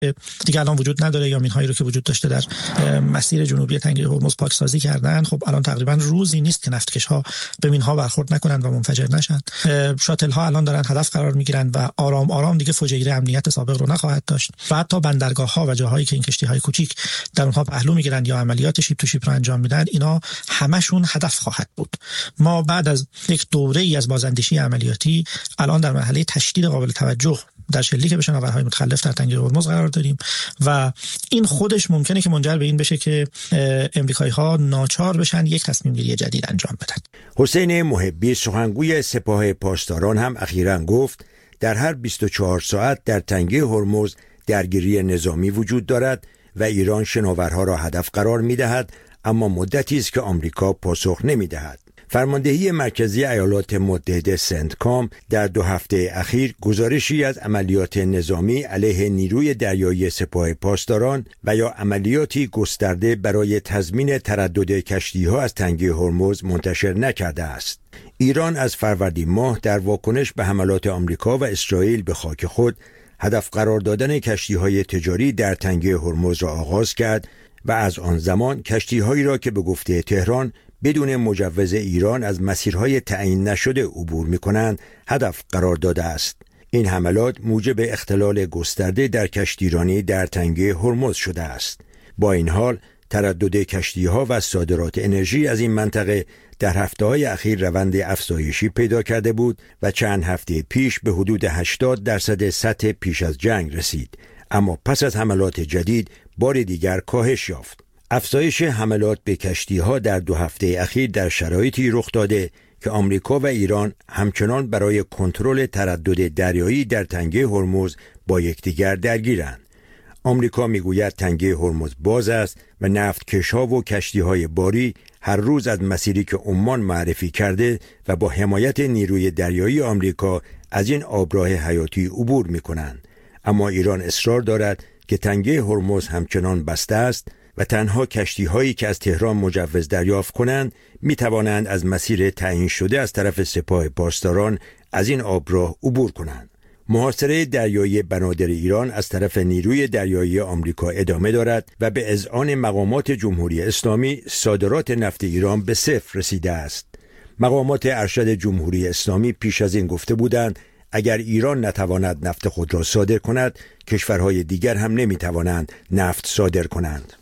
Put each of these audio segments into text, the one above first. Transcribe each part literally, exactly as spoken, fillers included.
دیگه الان وجود نداره، یا مین‌هایی رو که وجود داشته در مسیر جنوبی تنگه هرمز پاکسازی کردن. خب الان تقریبا روزی نیست که نفتکش‌ها به مین‌ها برخورد نکنن و منفجر نشن. شاتل‌ها الان دارن هدف قرار میگیرن و آرام آرام دیگه فوجیره امنیت سابق رو نخواهد داشت. و حتی بندرگاه‌ها و جاهایی که این کشتی‌های کوچیک در اونها پهلو میگیرن یا عملیات شیپ تو شیپ رو انجام میدن، اینا همشون هدف خواهد بود. ما بعد از یک دوره‌ای از بازاندیشی عملیاتی الان در مرحله تشدید قابل توجه در شلیک به شناورهای متخلف در تنگه هرمز قرار داریم و این خودش ممکنه که منجر به این بشه که امریکایی‌ها ناچار بشن یک تصمیم گیری جدید انجام بدن. حسین محبی سخنگوی سپاه پاسداران هم اخیراً گفت در هر بیست و چهار ساعت در تنگه هرمز درگیری نظامی وجود دارد و ایران شناورها را هدف قرار می‌دهد، اما مدتی است که آمریکا پاسخ نمی‌دهد. فرماندهی مرکزی ایالات متحده سنتکام در دو هفته اخیر گزارشی از عملیات نظامی علیه نیروی دریایی سپاه پاسداران و یا عملیاتی گسترده برای تضمین تردد کشتی‌ها از تنگه هرمز منتشر نکرده است. ایران از فروردین ماه در واکنش به حملات آمریکا و اسرائیل به خاک خود هدف قرار دادن کشتی‌های تجاری در تنگه هرمز را آغاز کرد و از آن زمان کشتی‌هایی را که به گفته تهران بدون مجوز ایران از مسیرهای تعیین نشده عبور می‌کنند هدف قرار داده است. این حملات موجب اختلال گسترده در کشتیرانی در تنگه هرمز شده است. با این حال تردد کشتی‌ها و صادرات انرژی از این منطقه در هفته‌های اخیر روند افزایشی پیدا کرده بود و چند هفته پیش به حدود هشتاد درصد سطح پیش از جنگ رسید، اما پس از حملات جدید بار دیگر کاهش یافت. افزایش حملات به کشتی‌ها در دو هفته اخیر در شرایطی رخ داده که آمریکا و ایران همچنان برای کنترل تردد دریایی در تنگه هرمز با یکدیگر درگیرند. آمریکا میگوید تنگه هرمز باز است و نفتکش‌ها و کشتی‌های باری هر روز از مسیری که عمان معرفی کرده و با حمایت نیروی دریایی آمریکا از این آبراه حیاتی عبور می‌کنند. اما ایران اصرار دارد که تنگه هرمز همچنان بسته است و تنها کشتی‌هایی که از تهران مجوز دریافت کنند می‌توانند از مسیر تعیین شده از طرف سپاه پاسداران از این آبراه عبور کنند. محاصره دریایی بنادر ایران از طرف نیروی دریایی آمریکا ادامه دارد و به اذعان مقامات جمهوری اسلامی صادرات نفت ایران به صفر رسیده است. مقامات ارشد جمهوری اسلامی پیش از این گفته بودند اگر ایران نتواند نفت خود را صادر کند، کشورهای دیگر هم نمی‌توانند نفت صادر کنند.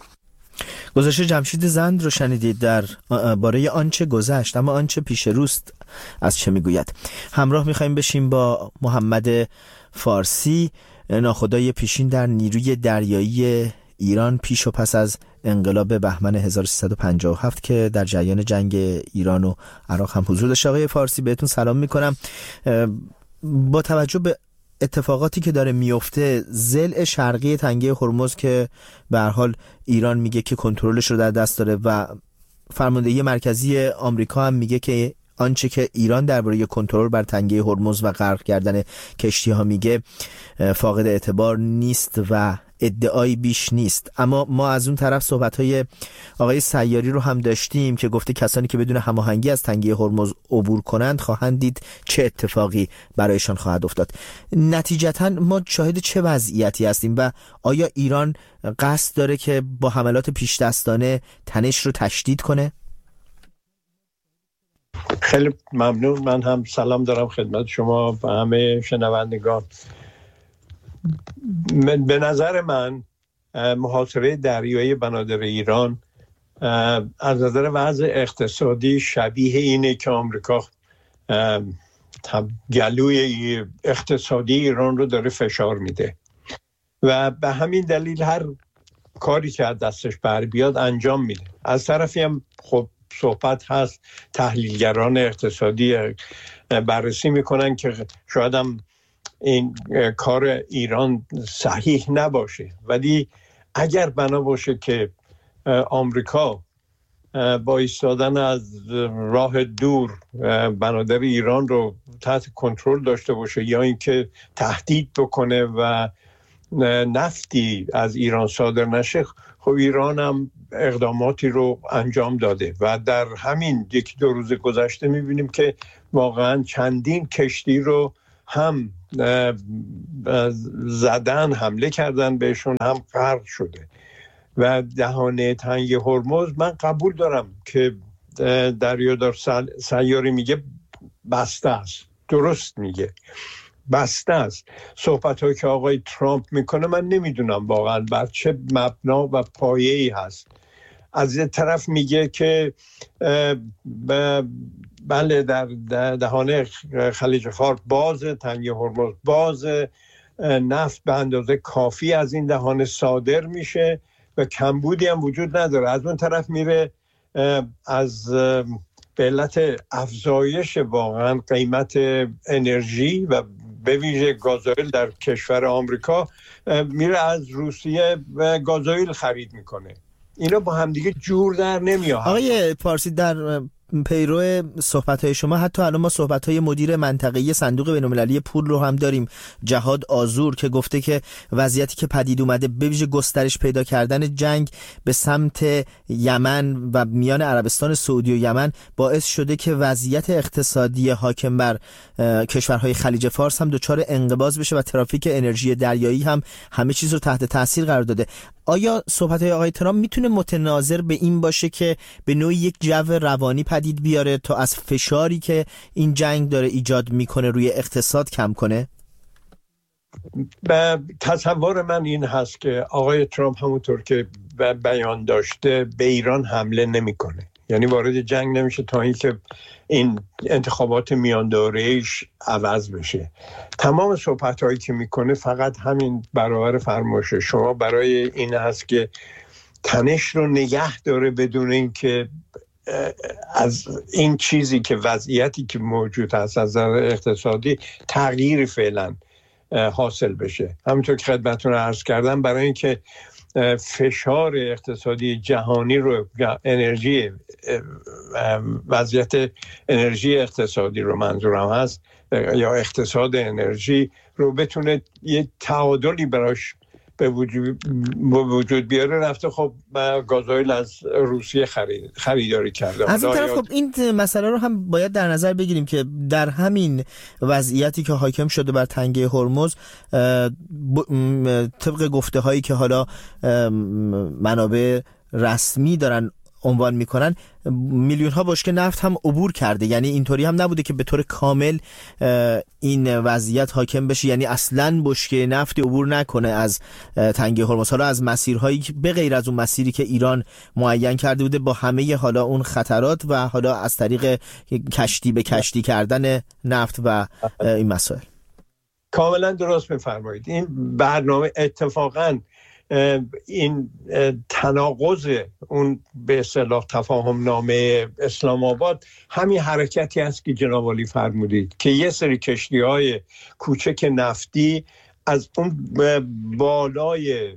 گزارش جمشید زند رو شنیدید در باره آنچه گذشت، اما آنچه پیش روست از چه میگوید. همراه میخوایم بشیم با محمد فارسی، ناخدای پیشین در نیروی دریایی ایران پیش و پس از انقلاب بهمن هزار و سیصد و پنجاه و هفت که در جریان جنگ ایران و عراق هم حضور داشت. آقای فارسی بهتون سلام میکنم. با توجه به اتفاقاتی که داره میفته، ضلع شرقی تنگه هرمز که به هر حال ایران میگه که کنترلش رو در دست داره و فرماندهی مرکزی آمریکا هم میگه که آنچه که ایران درباره کنترل بر تنگه هرمز و غرق کردن کشتی ها میگه فاقد اعتبار نیست و ادعایی بیش نیست. اما ما از اون طرف صحبت‌های آقای سیاری رو هم داشتیم که گفته کسانی که بدون هماهنگی از تنگه هرمز عبور کنند خواهند دید چه اتفاقی برایشان خواهد افتاد. نتیجتاً ما شاهد چه وضعیتی هستیم و آیا ایران قصد داره که با حملات پیش دستانه تنش رو تشدید کنه؟ خیلی ممنون. من هم سلام دارم خدمت شما و همه شنوندگان. به نظر من محاصره دریایی بنادر ایران از نظر وضع اقتصادی شبیه اینه که آمریکا گلوی اقتصادی ایران رو داره فشار میده و به همین دلیل هر کاری که از دستش بر بیاد انجام میده. از طرفی هم خب صحبت هست، تحلیلگران اقتصادی بررسی میکنن که شاید هم این کار ایران صحیح نباشه، ولی اگر بنا باشه که آمریکا با ایستادن از راه دور بنادر ایران رو تحت کنترل داشته باشه یا اینکه تهدید بکنه و نفتی از ایران صادر نشه، خب ایران هم اقداماتی رو انجام داده و در همین یکی دو روز گذشته میبینیم که واقعا چندین کشتی رو هم زدن، حمله کردن بهشون، هم غرق شده و دهانه تنگ هرمز من قبول دارم که دریادار سیاری میگه بسته است، درست میگه بسته است. صحبت هایی که آقای ترامپ میکنه من نمیدونم واقعا بر چه مبنا و پایه‌ای هست. از یه طرف میگه که بله در دهانه خلیج فارس باز، تنگی هرمز باز، نفت به اندازه کافی از این دهانه صادر میشه و کمبودی هم وجود نداره. از اون طرف میره از به علت افزایش واقعا قیمت انرژی و به ویژه گازوئیل در کشور آمریکا میره از روسیه گازوئیل خرید میکنه. اینا با همدیگه جور در نمیاد. آقای پارسی، در پیرو صحبت‌های شما حتی الان ما صحبت‌های مدیر منطقه‌ای صندوق بین‌المللی پول رو هم داریم، جهاد آذور، که گفته که وضعیتی که پدید اومده به ویژه گسترش پیدا کردن جنگ به سمت یمن و میان عربستان سعودی و یمن باعث شده که وضعیت اقتصادی حاکم بر کشورهای خلیج فارس هم دچار انقباض بشه و ترافیک انرژی دریایی هم همه چیز رو تحت تاثیر قرار داده. آیا صحبت‌های آقای ترامپ میتونه متناظر به این باشه که به نوعی یک جو روانی پدید بیاره تا از فشاری که این جنگ داره ایجاد میکنه روی اقتصاد کم کنه؟ به تصور من این هست که آقای ترامپ همونطور که بیان داشته به ایران حمله نمیکنه، یعنی وارد جنگ نمیشه تا اینکه این انتخابات میان دوره‌ایش عوض بشه. تمام صحبت‌هایی که میکنه فقط همین برابر فرمایش شما برای این هست که تنش رو نگه داره بدون اینکه از این چیزی که وضعیتی که موجود هست از نظر اقتصادی تغییری فعلا حاصل بشه. همونطور که خدمتتون عرض کردم برای اینکه فشار اقتصادی جهانی رو، انرژی، وضعیت انرژی اقتصادی رو منظورم هست یا اقتصاد انرژی رو بتونه یه تعادلی براش به وجود, وجود بیاره، رفته خب گازوئیل از روسیه خرید خریداری کرده. از این طرف خب این مسئله رو هم باید در نظر بگیریم که در همین وضعیتی که حاکم شده بر تنگه هرمز، طبق گفته هایی که حالا منابع رسمی دارن عنوان میکنن، میلیون ها بشکه نفت هم عبور کرده. یعنی اینطوری هم نبوده که به طور کامل این وضعیت حاکم بشه، یعنی اصلا بشکه نفتی عبور نکنه از تنگه هرمز. حالا از مسیرهایی به غیر از اون مسیری که ایران معین کرده بوده با همه حالا اون خطرات و حالا از طریق کشتی به کشتی کردن نفت و این مسائل. کاملا درست میفرمایید. این برنامه اتفاقاً این تناقض اون به اصطلاح تفاهم نامه اسلام آباد همین حرکتی است که جناب عالی فرمودید که یه سری کشتی‌های کوچک نفتی از اون بالای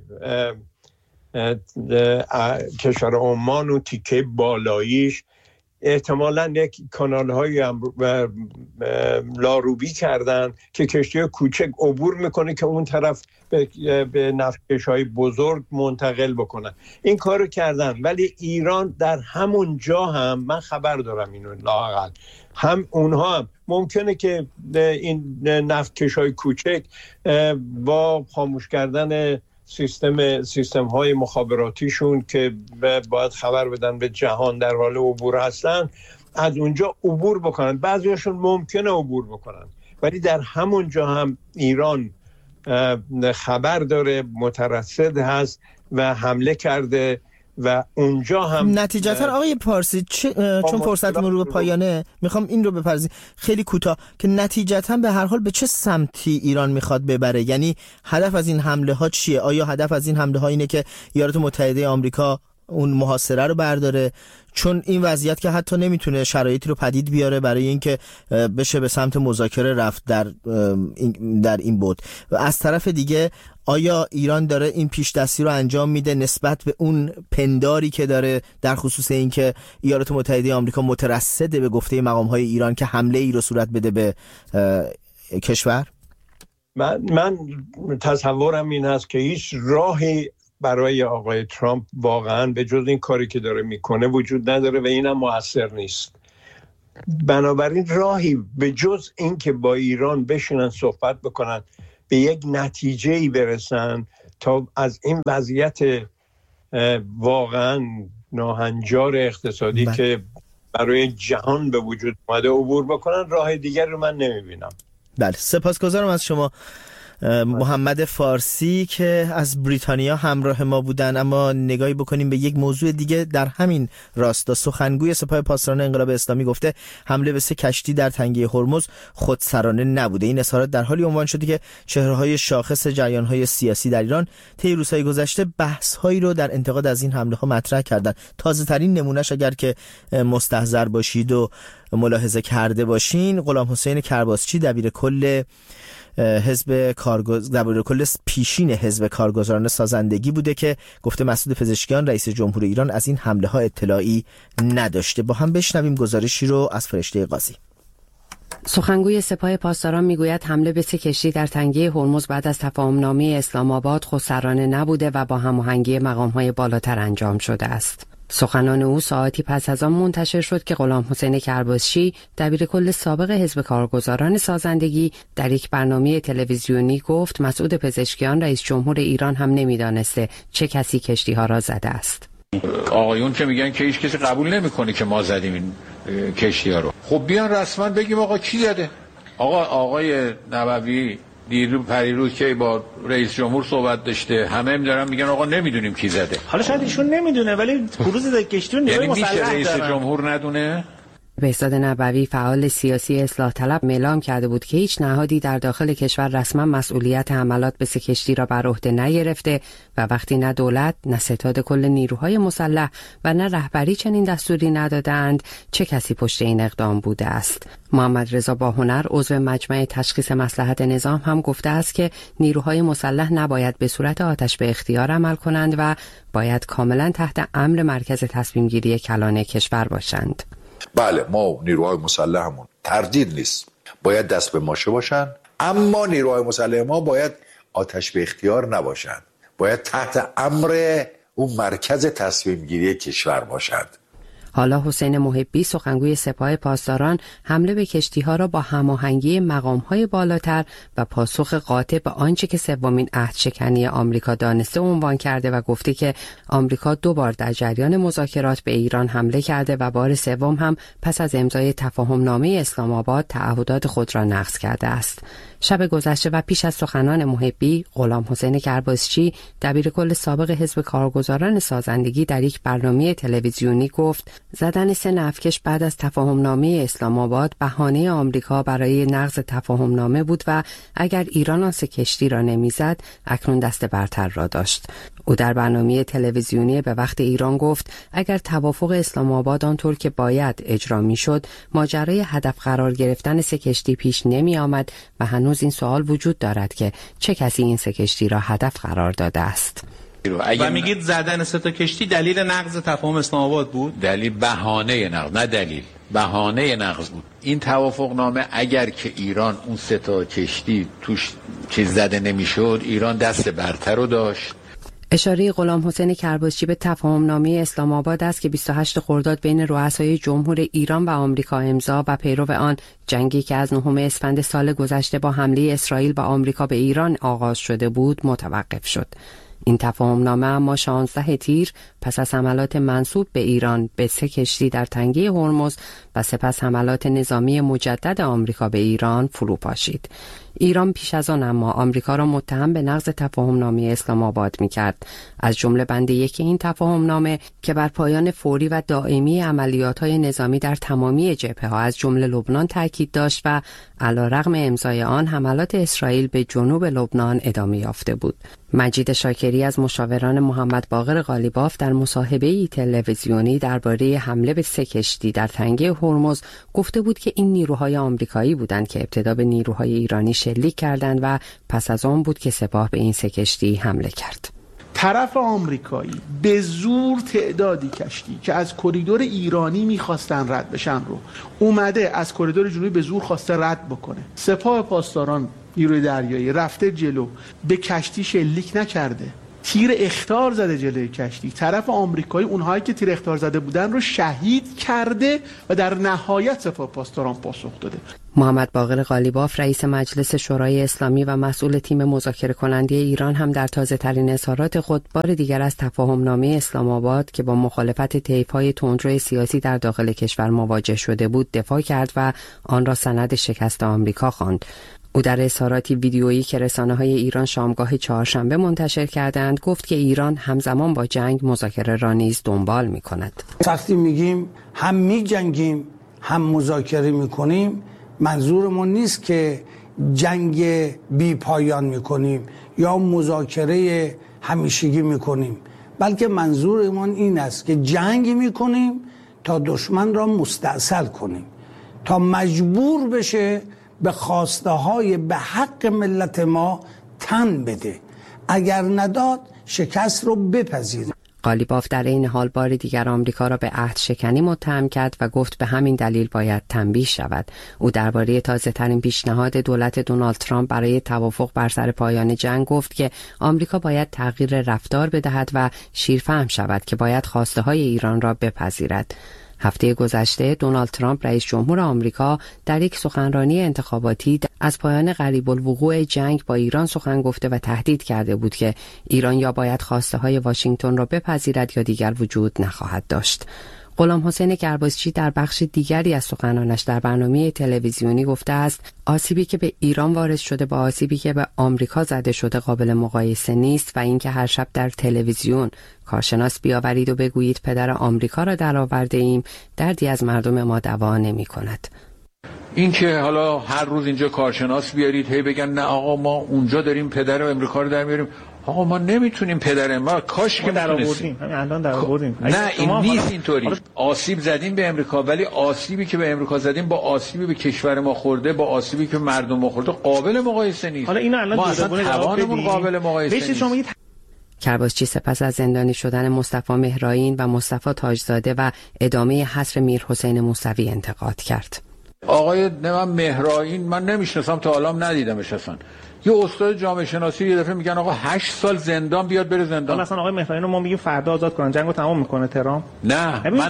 کشور عمان و تیکه بالاییش احتمالاً یک کانال‌هایی هم لاروبی کردن که کشتی کوچک عبور میکنه که اون طرف به, به نفتکش‌های بزرگ منتقل بکنن. این کارو کردن، ولی ایران در همون جا هم من خبر دارم اینو لااقل هم اونها هم ممکنه که این نفتکش‌های کوچک با خاموش کردن سیستم سیستم های مخابراتیشون که باید خبر بدن به جهان در حال عبور هستن از اونجا عبور بکنن. بعضیشون ممکنه عبور بکنن، ولی در همون جا هم ایران خبر داره، مترصد هست و حمله کرده و اونجا هم نتیجتا آقای پارسی چون فرصتمون رو به پایانه میخوام این رو بپرسیم خیلی کوتاه که نتیجتا به هر حال به چه سمتی ایران میخواد ببره؟ یعنی هدف از این حمله ها چیه؟ آیا هدف از این حمله ها اینه که ایالات متحده آمریکا اون محاصره رو برداره؟ چون این وضعیت که حتی نمیتونه شرایطی رو پدید بیاره برای اینکه بشه به سمت مذاکره رفت در این در این بود. و از طرف دیگه آیا ایران داره این پیش دستی رو انجام میده نسبت به اون پنداری که داره در خصوص اینکه ایالات متحده آمریکا مترصده به گفته مقام‌های ایران که حمله ای رو صورت بده به کشور؟ من من تصورم این هست که هیچ راهی برای آقای ترامپ واقعا به جز این کاری که داره میکنه وجود نداره و اینم مؤثر نیست. بنابراین راهی به جز این که با ایران بشینن صحبت بکنن به یک نتیجه‌ای برسن تا از این وضعیت واقعا ناهنجار اقتصادی بله. که برای جهان به وجود اومده عبور بکنن، راه دیگر رو من نمیبینم. بله، سپاسگزارم از شما محمد فارسی که از بریتانیا همراه ما بودن. اما نگاهی بکنیم به یک موضوع دیگه در همین راستا. سخنگوی سپاه پاسداران انقلاب اسلامی گفته حمله به سه کشتی در تنگه هرمز خودسرانه نبوده. این اظهارات در حالی عنوان شده که چهره‌های شاخص جریان‌های سیاسی در ایران طی روزهای گذشته بحث‌هایی رو در انتقاد از این حمله‌ها مطرح کردند. تازه‌ترین نمونهش اگر که مستحضر باشید و ملاحظه کرده باشین، غلام حسین کرباسچی دبیر کل حزب کارگز... دبیر کل پیشین حزب کارگزاران سازندگی بوده که گفته مسعود پزشکیان رئیس جمهور ایران از این حمله ها اطلاعی نداشته. با هم بشنویم گزارشی رو از فرشته قاضی. سخنگوی سپاه پاسداران میگوید حمله به سه کشتی در تنگه هرمز بعد از تفاهمنامه اسلام آباد خودسرانه نبوده و با هماهنگی مقام‌های بالاتر انجام شده است. سخنان او ساعتی پس از آن منتشر شد که غلام حسین کرباسچی دبیر کل سابق حزب کارگزاران سازندگی در یک برنامه تلویزیونی گفت مسعود پزشکیان رئیس جمهور ایران هم نمیدانسته چه کسی کشتی ها را زده است. آقایون که میگن که هیچ کسی قبول نمیکنه که ما زدیم این کشتی ها رو، خب بیان رسما بگیم آقا کی زده. آقا آقای نبوی دیرو پریروز که با رئیس جمهور صحبت داشته، همه می‌دارن میگن آقا نمیدونیم کی زده. حالا شاید ایشون نمیدونه ولی بروز کشتی رو نیروی مسلح دارن. رئیس جمهور ندونه؟ بهزاد نبوی فعال سیاسی اصلاح طلب اعلام کرده بود که هیچ نهادی در داخل کشور رسما مسئولیت حملات به سه کشتی را بر عهده نگرفته و وقتی نه دولت، نه ستاد کل نیروهای مسلح و نه رهبری چنین دستوری ندادند، چه کسی پشت این اقدام بوده است. محمد رضا باهنر عضو مجمع تشخیص مصلحت نظام هم گفته است که نیروهای مسلح نباید به صورت آتش به اختیار عمل کنند و باید کاملا تحت امر مرکز تصمیم گیری کلان کشور باشند. بله، ما نیروهای مسلحمون تردید نیست، باید دست به ماشه باشن، اما نیروهای مسلح ما باید آتش به اختیار نباشند، باید تحت امر اون مرکز تصمیم گیری کشور باشند. حالا حسین محبی سخنگوی سپاه پاسداران حمله به کشتی‌ها را با هماهنگی مقام‌های بالاتر و پاسخ قاطع به آنچه که سومین عهدشکنی آمریکا دانسته عنوان کرده و گفته که آمریکا دو بار در جریان مذاکرات به ایران حمله کرده و بار سوم هم پس از امضای تفاهمنامه اسلام آباد تعهدات خود را نقض کرده است. شب گذشته و پیش از سخنان محبی، غلام حسین کرباسچی دبیر کل سابق حزب کارگزاران سازندگی در یک برنامه تلویزیونی گفت زدن سه نفتکش بعد از تفاهمنامه اسلام آباد بهانه آمریکا برای نقض تفاهمنامه بود و اگر ایران آن سه کشتی را نمیزد اکنون دست برتر را داشت. او در برنامه تلویزیونی به وقت ایران گفت اگر توافق اسلام آباد آنطور که باید اجرا میشد، ماجرای هدف قرار گرفتن سه کشتی پیش نمی آمد و هنوز این سوال وجود دارد که چه کسی این سه کشتی را هدف قرار داده است. و میگید زدن سه تا کشتی دلیل نقض تفاهم اسلام آباد بود؟ دلیل بهانه نقض، نه دلیل، بهانه نقض بود. این توافق نامه اگر که ایران اون سه تا کشتی توش چیز زده نمیشد، ایران دست برتر رو داشت. اشاره غلام حسین کرباسچی به تفاهمنامه اسلام آباد است که بیست و هشتم خرداد بین رؤسای جمهور ایران و آمریکا امضا و پیرو آن جنگی که از نهم اسفند سال گذشته با حمله اسرائیل و آمریکا به ایران آغاز شده بود متوقف شد. این تفاهمنامه اما شانزده تیر پس از حملات منسوب به ایران به سه کشتی در تنگه هرمز و سپس حملات نظامی مجدد آمریکا به ایران فرو پاشید. ایران پیش از آن اما آمریکا را متهم به نقض تفاهمنامه اسلام آباد می‌کرد. از جمله بند یک این تفاهمنامه که بر پایان فوری و دائمی عملیات‌های نظامی در تمامی جبهه‌ها از جمله لبنان تاکید داشت و علیرغم امضای آن حملات اسرائیل به جنوب لبنان ادامه یافته بود. مجید شاکری از مشاوران محمد باقر قالیباف در مصاحبه‌ای تلویزیونی درباره حمله به سه کشتی در تنگه هرمز گفته بود که این نیروهای آمریکایی بودند که ابتدا به نیروهای ایرانی شلیک کردند و پس از آن بود که سپاه به این سه کشتی حمله کرد. طرف آمریکایی به زور تعدادی کشتی که از کریدور ایرانی میخواستن رد بشن رو اومده از کریدور جنوبی به زور خواسته رد بکنه. سپاه پاسداران نیروی دریایی رفته جلو، به کشتی شلیک نکرده، تیر اخطار زده جلوی کشتی. طرف آمریکایی اونهایی که تیر اخطار زده بودن رو شهید کرده و در نهایت سپاه پاسداران پاسخ داده. محمد باقر قالیباف رئیس مجلس شورای اسلامی و مسئول تیم مذاکره کننده ایران هم در تازه ترین اظهارات خود بار دیگر از تفاهم نامه اسلام آباد که با مخالفت طیف‌های تندرو سیاسی در داخل کشور مواجه شده بود دفاع کرد و آن را سند شکست آمریکا خواند. او در اظهاراتی ویدیویی که رسانه‌های ایران شامگاه چهارشنبه منتشر کردند گفت که ایران همزمان با جنگ مذاکره را نیز دنبال می‌کند. وقتی میگیم هم می‌جنگیم هم مذاکره می‌کنیم، منظورمون نیست که جنگ بی پایان می‌کنیم یا مذاکره همیشگی می‌کنیم، بلکه منظورمون این است که جنگ می‌کنیم تا دشمن را مستأصل کنیم، تا مجبور بشه به خواسته های به حق ملت ما تن بده، اگر نداد شکست رو بپذیره. قالیباف در این حال بار دیگر آمریکا را به عهد شکنی متهم کرد و گفت به همین دلیل باید تنبیه شود. او درباره تازه ترین پیشنهاد دولت دونالد ترامپ برای توافق بر سر پایان جنگ گفت که آمریکا باید تغییر رفتار بدهد و شیرفهم شود که باید خواسته های ایران را بپذیرد. هفته گذشته دونالد ترامپ رئیس جمهور آمریکا در یک سخنرانی انتخاباتی از پایان قریب الوقوع جنگ با ایران سخن گفته و تهدید کرده بود که ایران یا باید خواسته های واشنگتن را بپذیرد یا دیگر وجود نخواهد داشت. غلام حسین کرباسچی در بخش دیگری از سخنانش در برنامه تلویزیونی گفته است آسیبی که به ایران وارد شده با آسیبی که به آمریکا زده شده قابل مقایسه نیست و اینکه هر شب در تلویزیون کارشناس بیاورید و بگویید پدر آمریکا را درآورده ایم دردی از مردم ما دوا نمی کند. این که حالا هر روز اینجا کارشناس بیارید هی بگن نه آقا ما اونجا داریم پدر آمریکا رو در میاریم، آقا ما نمیتونیم پدر ما کاش که در آوردیم همین الان در آوردیم. نه این نیست اینطوری. آسیب زدیم به امریکا ولی آسیبی که به امریکا زدیم با آسیبی به کشور ما خورده با آسیبی که مردم ما خورده قابل مقایسه نیست. حالا اینو الان ما اصلا توانمون قابل مقایسه نیست. شما کرباسچی سپس از زندانی شدن مصطفی مهرائین و مصطفی تاجزاده و ادامه حصر میرحسین موسوی انتقاد کرد. آقای نمام مهرائین من نمیشناسم تا حالا ندیدمش اصلا. یه استاد جامعه شناسی یه دفعه میگن آقا هشت سال زندان بیاد بره زندان. مثلا آقای مهرائین رو ما میگیم فردا آزاد کنن جنگو تمام میکنه ترامپ. نه من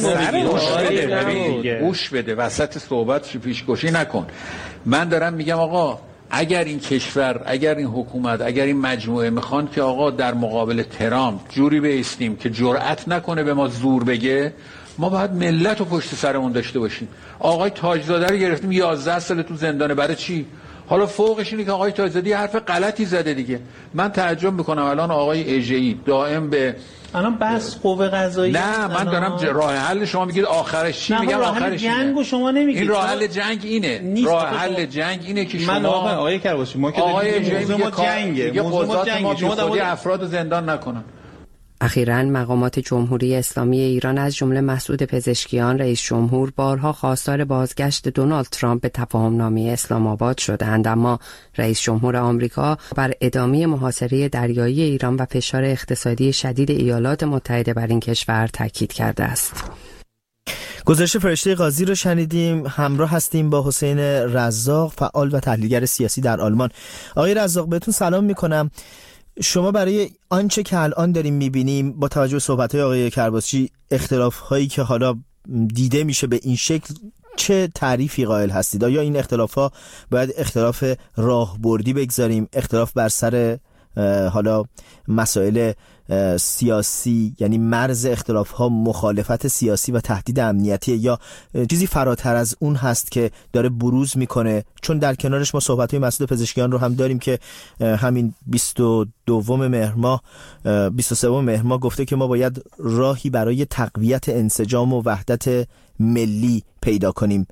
باید گوش بده وسط صحبت پیشگوشی نکن. من دارم میگم آقا اگر این کشور اگر این حکومت اگر این مجموعه میخوان که آقا در مقابل ترامپ جوری بایستیم که جرأت نکنه به ما زور بگه، ما باید ملت رو پشت سرمون داشته باشیم. آقای تاجزاده رو گرفتیم یازده سال تو زندانه، برای چی؟ حالا فوقش اینه که آقای تاجزاده حرف غلطی زده دیگه. من تعجب میکنم الان آقای اژه‌ای دائم به الان بس قوه قضاییه. نه من دارم راه حل شما میگید آخرش چی؟ میگم آخرش جنگو شما نمیگید. این راه حل جنگ اینه. راه حل جنگ اینه که شما من آقای آقای کرباسچی ما که موضوع ما جنگه. موضوع ما شما خودی افراد زندان نکنن. اخیراً مقامات جمهوری اسلامی ایران از جمله مسعود پزشکیان رئیس جمهور بارها خواستار بازگشت دونالد ترامپ به تفاهم‌نامه اسلام آباد شدند، اما رئیس جمهور آمریکا بر ادامه محاصره دریایی ایران و فشار اقتصادی شدید ایالات متحده بر این کشور تاکید کرده است. گزارش فرشته قاضی رو شنیدیم. همراه هستیم با حسین رزاق، فعال و تحلیلگر سیاسی در آلمان. آقای رزاق بهتون سلام میکنم. شما برای آنچه که الان داریم میبینیم با توجه به صحبت‌های آقای کرباسچی اختلاف‌هایی که حالا دیده میشه به این شکل چه تعریفی قائل هستید؟ آیا این اختلاف‌ها باید اختلاف راهبردی بگذاریم، اختلاف بر سر حالا مسائل سیاسی، یعنی مرز اختلاف ها مخالفت سیاسی و تهدید امنیتی، یا چیزی فراتر از اون هست که داره بروز میکنه؟ چون در کنارش ما صحبت های مسعود پزشکیان رو هم داریم که همین بیست و دوم مهر ماه بیست و سوم مهر ماه گفته که ما باید راهی برای تقویت انسجام و وحدت ملی پیدا کنیم.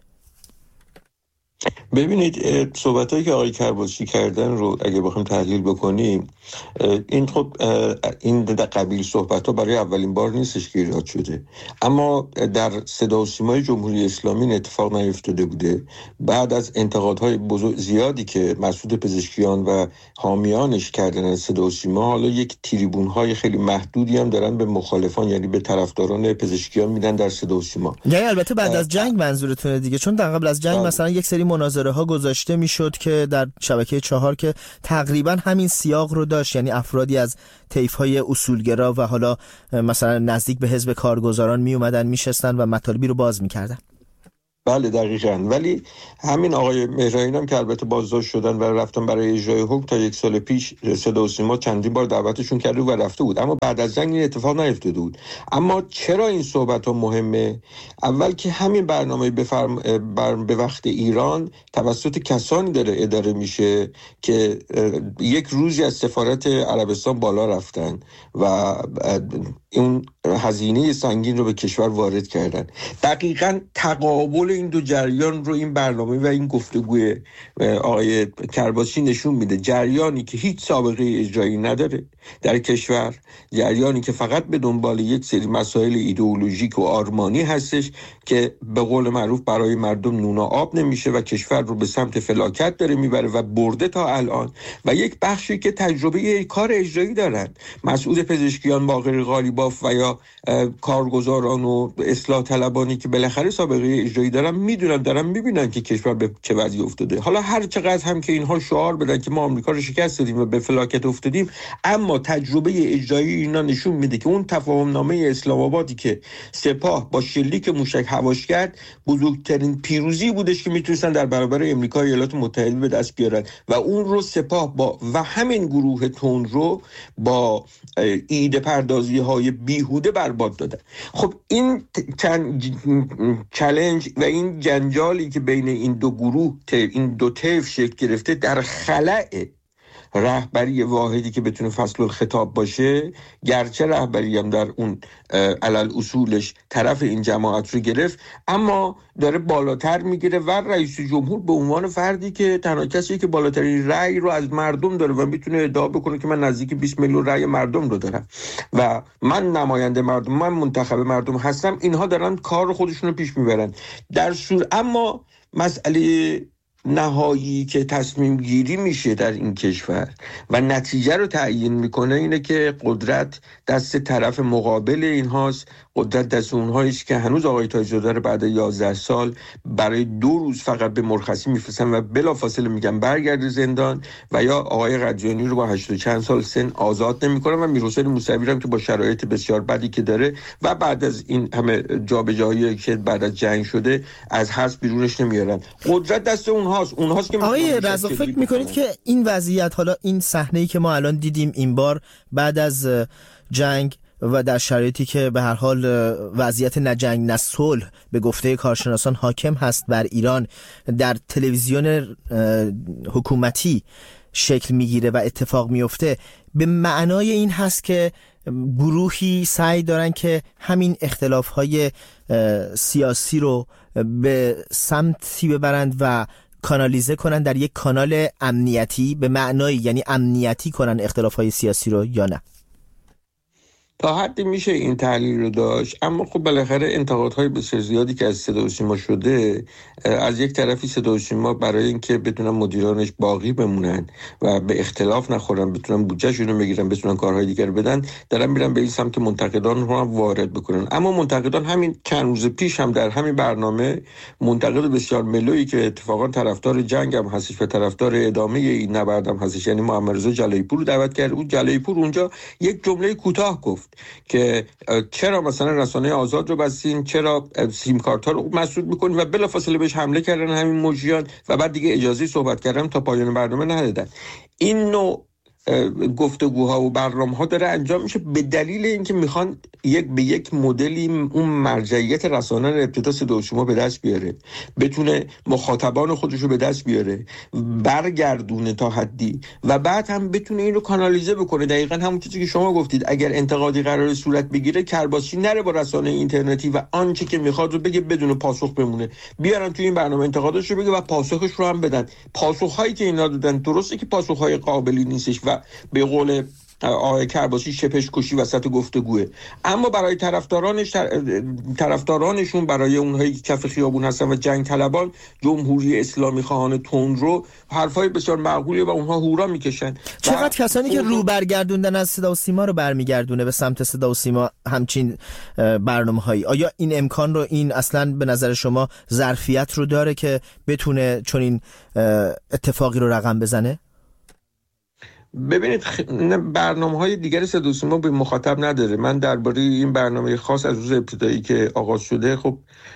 ببینید صحبتایی که آقای کرباسچی کردن رو اگه بخوایم تحلیل بکنیم، این خب این در قبیل صحبت‌ها برای اولین بار نیستش که ایجاد شده، اما در صدا و سیمای جمهوری اسلامی این اتفاق نیفتاده بوده. بعد از انتقادهای بزرگ زیادی که مسعود پزشکیان و حامیانش کردن از صدا و سیما، حالا یک تریبون‌های خیلی محدودی هم دارن به مخالفان، یعنی به طرفداران پزشکیان میدن در صدا و سیما. یعنی البته بعد از جنگ منظورتونه دیگه، چون در قبل از جنگ مثلا یک سری مناظره مناظره ها گذاشته میشد که در شبکه چهار که تقریبا همین سیاق رو داشت، یعنی افرادی از طیف‌های اصولگرا و حالا مثلا نزدیک به حزب کارگزاران می اومدن میشستن و مطالبی رو باز میکردن. بله دقیقاً. ولی همین آقای مهرائین هم که البته بازداشت شدن و رفتن برای اجرای حکم، تا یک سال پیش صدا و سیما چندین بار دعوتشون کرده و رفته بود، اما بعد از جنگ این اتفاق نیفتاده بود. اما چرا این صحبت ها مهمه؟ اول که همین برنامه بفرم بر به وقت ایران توسط کسانی داره اداره میشه که یک روزی از سفارت عربستان بالا رفتن و اون هزینه سنگین رو به کشور وارد کردن. دقیقاً تقابل این دو جریان رو این برنامه و این گفتگوی آقای کرباسی نشون میده. جریانی که هیچ سابقه اجرایی نداره در کشور، جریانی که فقط به دنبال یک سری مسائل ایدئولوژیک و آرمانی هستش که به قول معروف برای مردم نون و آب نمیشه و کشور رو به سمت فلاکت داره میبره و برده تا الان، و یک بخشی که تجربه کار اجرایی دارن، مسعود پزشکیان، باقر غالیباف و یا کارگزاران و اصلاح طلبانی که بالاخره سابقه اجرایی دارن، میدونن دارن میبینن که کشور به چه وضعی افتاده. حالا هر چقدر هم که اینها شعار بدن که ما آمریکا رو شکست دادیم و به فلاکت افتادیم، اما تجربه اجرایی اینا نشون میده که اون تفاهم نامه اسلام آبادی که سپاه با شلیک موشک هواش کرد بزرگترین پیروزی بودش که میتونستن در برابر امریکا و ایالات متحده به دست بیارن و اون رو سپاه با و همین گروه تون رو با ایده پردازی های بیهوده برباد دادن. خب این چالش و این جنجالی که بین این دو گروه این دو طیف شکل گرفته در خلأ رهبری واحدی که بتونه فصل الخطاب باشه، گرچه رهبری هم در اون علل اصولش طرف این جماعت رو گرفت، اما داره بالاتر میگیره و رئیس جمهور به عنوان فردی که تنها کسی که بالاترین رأی رو از مردم داره و میتونه ادعا بکنه که من نزدیک بیست میلیون رأی مردم رو دارم و من نماینده مردم، من منتخب مردم هستم، اینها دارن کار خودشون رو پیش میبرن. در صورت اما مسئله نهایی که تصمیم گیری میشه در این کشور و نتیجه رو تعیین میکنه اینه که قدرت دست طرف مقابل اینهاست، قدرت دست اونهاییست که هنوز آقای تاج‌زاده رو بعد یازده سال برای دو روز فقط به مرخصی میفرستن و بلافاصله میگن برگرد زندان، و یا آقای قدیانی رو با هشتاد چند سال سن آزاد نمیکنن و میرحسین موسوی هم که با شرایط بسیار بدی که داره و بعد از این همه جابجایی که بعد از جنگ شده از حبس بیرونش نمیارن. قدرت دست اونهاست اونهاست که آقای رضا فکر میکنید که این وضعیت، حالا این صحنه‌ای که ما الان دیدیم این بار بعد از جنگ و در شرایطی که به هر حال وضعیت نه جنگ نه صلح به گفته کارشناسان حاکم هست بر ایران، در تلویزیون حکومتی شکل میگیره و اتفاق میفته، به معنای این هست که گروهی سعی دارن که همین اختلاف‌های سیاسی رو به سمتی ببرند و کانالیزه کنن در یک کانال امنیتی، به معنای یعنی امنیتی کنن اختلاف‌های سیاسی رو، یا نه؟ تا حدی میشه این تحلیل رو داشت، اما خب بالاخره انتقادهای بسیار زیادی که از صدا و سیما شده، از یک طرفی صدا و سیما برای اینکه بتونن مدیرانش باقی بمونن و به اختلاف نخورن، بتونن بودجهشون رو بگیرن، بتونن کارهای دیگر بدن، دارن میرن به این سمت که منتقدان رو هم وارد بکنن. اما منتقدان همین چند روز پیش هم در همین برنامه منتقد بسیار ملویی که اتفاقا طرفدار جنگ هم هستش و طرفدار ادامه این نبرد هم هستش، یعنی محمد رضا جلایپور رو دعوت کرده بود. جلایپور اونجا یک جمله کوتاه گفت که چرا مثلا رسانه آزاد رو بستین، چرا سیم کارت ها رو مسدود میکنین، و بلافاصله بهش حمله کردن همین مجریان و بعد دیگه اجازه صحبت کردن تا پایان برنامه ندادن. این نوع گفتگوها و برنامه‌ها داره انجام میشه به دلیل اینکه میخوان یک به یک مدلی اون مرجعیت رسانه رو ابتدا صدا و سیما به دست بیاره، بتونه مخاطبان خودش رو به دست بیاره، برگردونه تا حدی، و بعد هم بتونه این رو کانالیزه بکنه. دقیقاً همون چیزی که شما گفتید، اگر انتقادی قرار صورت بگیره، کرباسی نره با رسانه اینترنتی و آنچه که میخواد رو بگه بدون پاسخ بمونه، بیارن توی این برنامه انتقادش رو بگه و پاسخش رو هم بدن. پاسخهایی که اینا دادن درسته که پاسخهای قابلی نیستش و به قول آقای کرباسی شپش کشی وسط گفتگوه. اما برای طرفدارانش طرفدارانشون، برای اونهایی که کف خیابون هستن و جنگ طلبان، جمهوری اسلامی خواهان تندرو، حرفای بسیار معقولیه و اونها هورا میکشن. چقدر کسانی که رو برگردوندن از صدا و سیما رو برمیگردونه به سمت صدا و سیما همچین برنامه‌هایی؟ آیا این امکان رو، این اصلا به نظر شما ظرفیت رو داره که بتونه چون این اتفاقی رو رقم بزنه؟ ببینید برنامه‌های دیگر صدا و سیما به مخاطب نداره. من درباره این برنامه خاص از روز ابتدایی که آغاز شده خب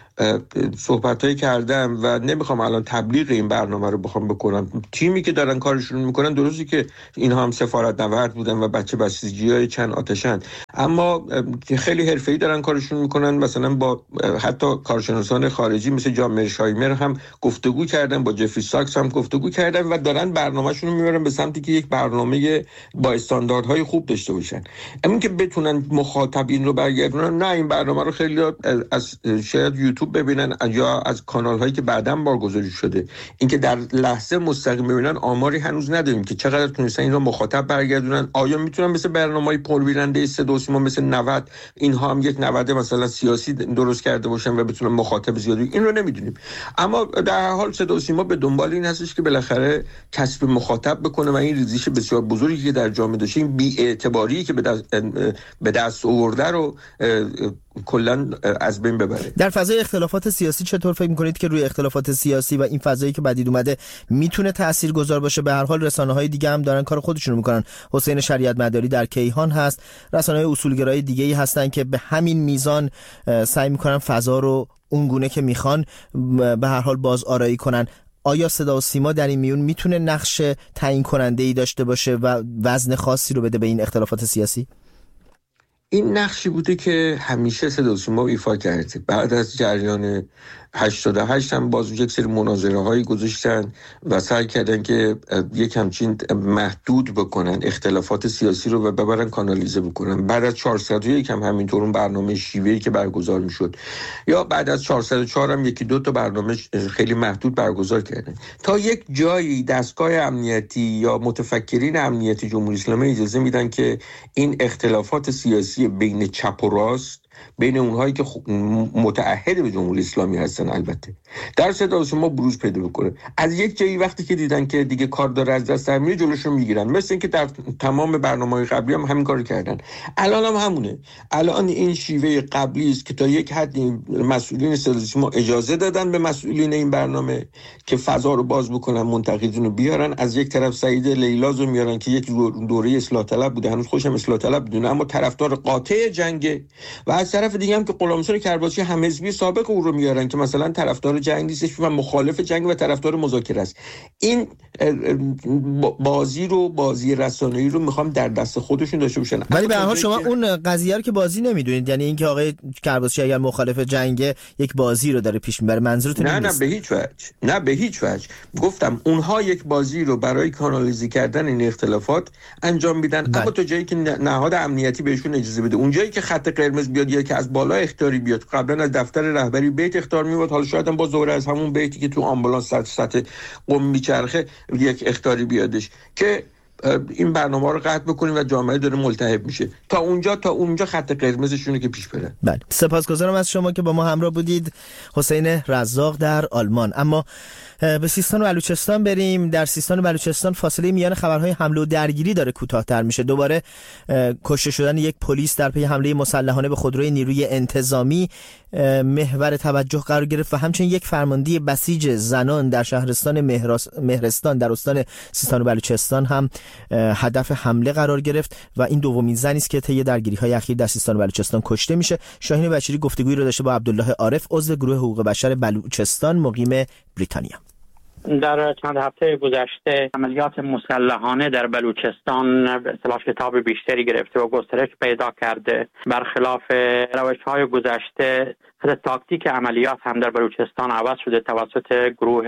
صحبتایی کردم و نمیخوام الان تبلیغ این برنامه رو بخوام بکنم. تیمی که دارن کارشون میکنن، درسته که اینها هم سفارت نورد بودن و بچه بسیجی‌های چند آتشن، اما خیلی حرفه‌ای دارن کارشون میکنن. مثلا با حتی کارشناسان خارجی مثل جان مرشایمر هم گفتگو کردن، با جفری ساکس هم گفتگو کردن و دارن برنامه‌شون رو میبرن به سمتی که یک برنامه با استانداردهای خوب داشته باشن. اما که بتونن مخاطبین رو برگردونن، نه، این برنامه رو خیلی از شاید یوتیوب ببینن یا از کانال هایی که بعداً بارگذاری شده. اینکه در لحظه مستقیم ببینن آماری هنوز نداریم که چقدر تونستن این رو مخاطب برگردونن. آیا میتونن مثل برنامه‌های پربیننده صدا و سیما مثل نود اینها هم یک نود مثلا سیاسی درست کرده باشن و بتونن مخاطب زیادی؟ این رو نمیدونیم. اما در هر حال صدا و سیما به دنبال این هستش که بالاخره کسب مخاطب بکنه و این ریزش بسیار بزرگی که در جامعه داشته، این بی‌اعتباری که به دست به دست آورده رو کلا از بین ببره. در فضای اختلافات سیاسی چطور فکر می‌کنید که روی اختلافات سیاسی و این فضایی که بدید اومده میتونه تاثیرگذار باشه؟ به هر حال رسانه‌های دیگه هم دارن کار خودشون رو میکنن. حسین شریعت مداری در کیهان هست، رسانه‌های اصولگرایی دیگه‌ای هستن که به همین میزان سعی میکنن فضا رو اون گونه که میخوان به هر حال باز آرایی کنن. آیا صدا و سیما در این میون میتونه نقش تعیین کننده‌ای داشته باشه و وزن خاصی رو بده به این اختلافات سیاسی؟ این نقشی بوده که همیشه صدا و سیما ایفا کرده. بعد از جریان هشتاد و هشت هم باز یک سری مناظره هایی گذاشتن و سعی کردن که یک همچین محدود بکنن اختلافات سیاسی رو و ببرن کانالیزه بکنن. بعد از چهارصد و یک هم همینطور اون برنامه شیوهی که برگزار میشد، یا بعد از چهارصد و چهار هم یکی دو تا برنامه خیلی محدود برگزار کردن تا یک جایی دستگاه امنیتی یا متفکرین امنیتی جمهوری اسلامی اجازه میدن که این اختلافات سیاسی بین چپ و راست، بین اونهایی که متعهد به جمهوری اسلامی هستن، البته در صدا و سیما بروز پیدا بکنه. از یک جایی وقتی که دیدن که دیگه کار داره از دست در میره، جلوشون میگیرن. مثل اینکه در تمام برنامه‌های قبلی هم همین کارو کردن. الان هم همونه. الان این شیوه قبلی است که تا یک حدی مسئولین صدا و سیما اجازه دادن به مسئولین این برنامه که فضا رو باز بکنن، منتقدین رو بیارن. از یک طرف سعید لیلاز رو میارن که یک دوره اصلاح طلب بوده، هنوز خوشم اصلاح طلب بدونه، اما طرفدار قاطع جنگ، و از طرف دیگه هم که غلامحسین کرباسی هم حزبی سابق او رو میارن که مثلا طرفدار جنگ نیستش و مخالف جنگ و طرفدار مذاکره است. این بازی رو، بازی رسانه‌ای رو میخوام در دست خودشون داشته باشن. ولی به هر حال شما اون قضیه رو که بازی نمیدونید، یعنی اینکه آقای کرباسی اگر مخالف جنگ یک بازی رو داره پیش میبره، منظورتون نه؟ نه نه به هیچ وجه، نه به هیچ وجه. گفتم اونها یک بازی رو برای کانالیزه کردن این اختلافات انجام میدن، بله. اما تا جایی که نهاد امنیتی بهشون اجازه بده. اونجایی که خط قرمز بیاد یا که از بالا اختیاری بیاد، قبلا از دفتر رهبری بیت اختیار میواد، حالا شاید هم با زوره از همون بیتی که تو آمبولانس سطح سطح قم میچرخه یک اختیاری بیادش که این برنامه رو قطع بکنیم و جامعه داره ملتهب میشه. تا اونجا تا اونجا خط قرمزشونه که پیش بره. بله، سپاسگزارم از شما که با ما همراه بودید. حسین رزاق در آلمان. اما به سیستان و بلوچستان بریم. در سیستان و بلوچستان فاصله میان خبرهای حمله و درگیری داره کوتاه‌تر میشه. دوباره کشته شدن یک پلیس در پی حمله مسلحانه به خودروی نیروی انتظامی محور توجه قرار گرفت و همچنین یک فرماندهی بسیج زنان در شهرستان مهرستان در استان سیستان و بلوچستان هم هدف حمله قرار گرفت و این دومین زنی است که طی درگیری‌های اخیر در سیستان و بلوچستان کشته میشه. شاهین بشیری گفتگویی رو داشته با عبدالله عارف، عضو گروه حقوق بشر بلوچستان مقیم بریتانیا. در چند هفته گذشته عملیات مسلحانه در بلوچستان به اصطلاح شتاب بیشتری گرفته و گسترش پیدا کرده. برخلاف روش‌های گذشته حتی تاکتیک عملیات هم در بلوچستان عوض شده توسط گروه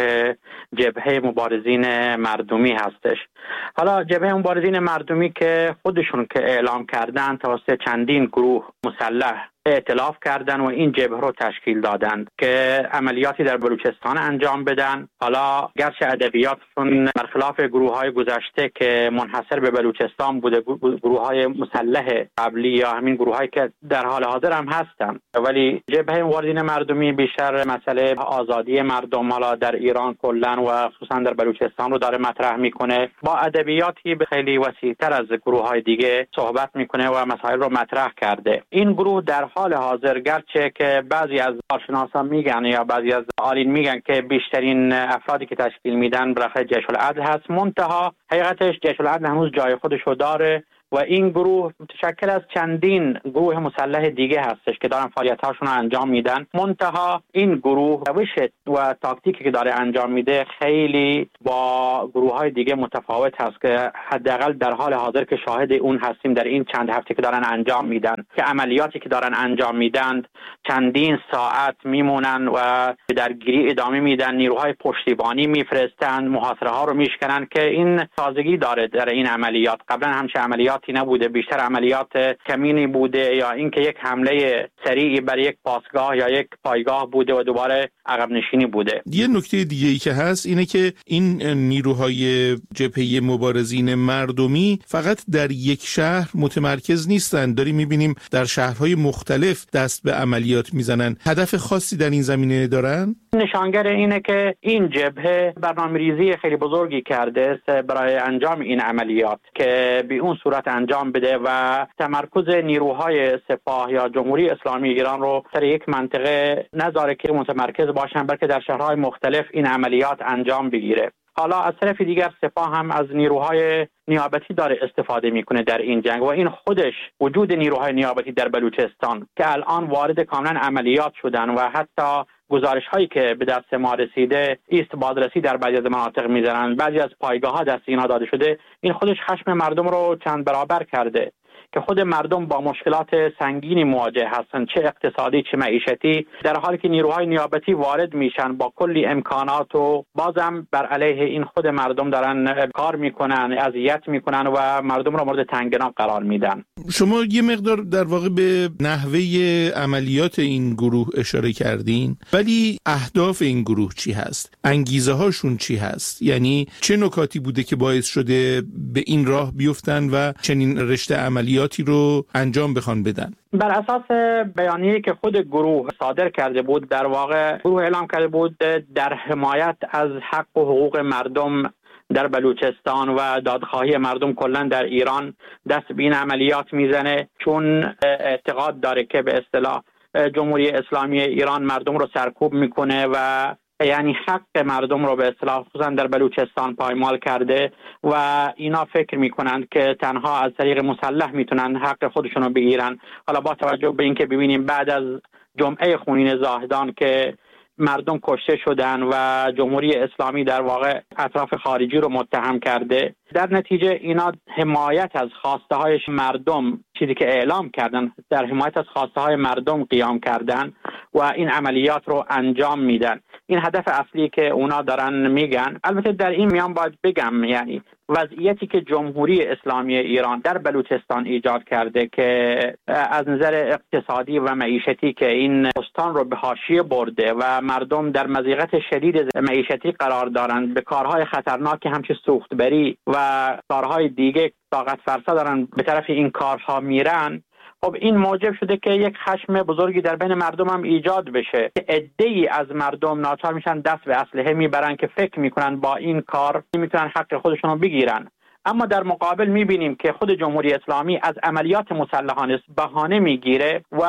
جبهه مبارزین مردمی هستش. حالا جبهه مبارزین مردمی که خودشون که اعلام کردن توسط چندین گروه مسلح ائتلاف کردن و این جبهه رو تشکیل دادند که عملیاتی در بلوچستان انجام بدن. حالا گرچه ادبیاتشون برخلاف گروه‌های گذشته که منحصر به بلوچستان بوده، گروه‌های مسلح قبلی یا همین گروه‌هایی که در حال حاضر هم هستن، ولی جبهه مبارزین مردمی بیشتر مسئله آزادی مردم حالا در ایران کلاً و خصوصا در بلوچستان رو داره مطرح میکنه، با ادبیاتی خیلی وسیع‌تر از گروه‌های دیگه صحبت میکنه و مسائل رو مطرح کرده. این گروه در حال حاضر گرچه که بعضی از کارشناسان میگن یا بعضی از عالین میگن که بیشترین افرادی که تشکیل میدن برای جیش العدل هست، منتها حقیقتش جیش العدل هنوز جای خودش رو داره و این گروه متشکل از چندین گروه مسلح دیگه هستش که دارن فعالیت‌هاشون رو انجام میدن. منتها این گروه روش و تاکتیکی که داره انجام میده خیلی با گروه‌های دیگه متفاوت هست که حداقل در حال حاضر که شاهد اون هستیم در این چند هفته که دارن انجام میدن که عملیاتی که دارن انجام میدن چندین ساعت میمونن و درگیری ادامه میدن، نیروهای پشتیبانی میفرستن، محاصره ها رو میشکنن که این تازگی داره در این عملیات. قبلا همچین عملیات نبوده، بیشتر عملیات کمینی بوده یا اینکه یک حمله سریعی بر یک پاسگاه یا یک پایگاه بوده و دوباره عقب نشینی بوده. یه نکته دیگه ای که هست اینه که این نیروهای جبهه مبارزین مردمی فقط در یک شهر متمرکز نیستن، داریم میبینیم در شهرهای مختلف دست به عملیات میزنن. هدف خاصی در این زمینه دارن؟ نشانگر اینه که این جبهه برنامه‌ریزی خیلی بزرگی کرده برای انجام این عملیات که به اون صورت انجام بده و تمرکز نیروهای سپاه یا جمهوری اسلامی ایران رو در یک منطقه نذاره که متمرکز باشن، بلکه در شهرهای مختلف این عملیات انجام بگیره. حالا از طرف دیگر سپاه هم از نیروهای نیابتی داره استفاده میکنه در این جنگ و این خودش وجود نیروهای نیابتی در بلوچستان که الان وارد کاملا عملیات شدن و حتی گزارش هایی که به دست ما رسیده ایست بازرسی در بعضی از مناطق میزنن، بعضی از پایگاه ها دست اینا داده شده، این خودش خشم مردم رو چند برابر کرده که خود مردم با مشکلات سنگینی مواجه هستن، چه اقتصادی چه معیشتی، در حالی که نیروهای نیابتی وارد میشن با کلی امکانات و بازم بر علیه این خود مردم دارن کار میکنن، اذیت میکنن و مردم رو مورد تنگنا قرار میدن. شما یه مقدار در واقع به نحوه عملیات این گروه اشاره کردین، ولی اهداف این گروه چی هست؟ انگیزه هاشون چی هست؟ یعنی چه نکاتی بوده که باعث شده به این راه بیفتن و چنین رشته عملیاتی رو انجام بخوان بدن؟ بر اساس بیانیه‌ای که خود گروه صادر کرده بود، در واقع گروه اعلام کرده بود در حمایت از حق و حقوق مردم در بلوچستان و دادخواهی مردم کلا در ایران دست به این عملیات میزنه، چون اعتقاد داره که به اصطلاح جمهوری اسلامی ایران مردم رو سرکوب میکنه و یعنی حق مردم رو به اصطلاح خصوصا در بلوچستان پایمال کرده و اینا فکر میکنند که تنها از طریق مسلح میتونن حق خودشون رو بگیرن. حالا با توجه به اینکه ببینیم بعد از جمعه خونین زاهدان که مردم کشته شدن و جمهوری اسلامی در واقع اطراف خارجی رو متهم کرده، در نتیجه اینا حمایت از خواسته های مردم، چیزی که اعلام کردن، در حمایت از خواسته های مردم قیام کردن و این عملیات رو انجام میدن. این هدف اصلی که اونا دارن میگن. البته در این میان باید بگم یعنی وضعیتی که جمهوری اسلامی ایران در بلوچستان ایجاد کرده که از نظر اقتصادی و معیشتی که این استان رو به حاشیه برده و مردم در مضیقت شدید معیشتی قرار دارند، به کارهای خطرناک همچون سوختبری و کارهای دیگه طاقت فرسا دارن به طرف این کارها میرن، خب این موجب شده که یک خشم بزرگی در بین مردم هم ایجاد بشه که عده‌ای از مردم ناچار میشن دست به اسلحه میبرن که فکر میکنن با این کار میتونن حق خودشون رو بگیرن. اما در مقابل میبینیم که خود جمهوری اسلامی از عملیات مسلحانه بهانه میگیره و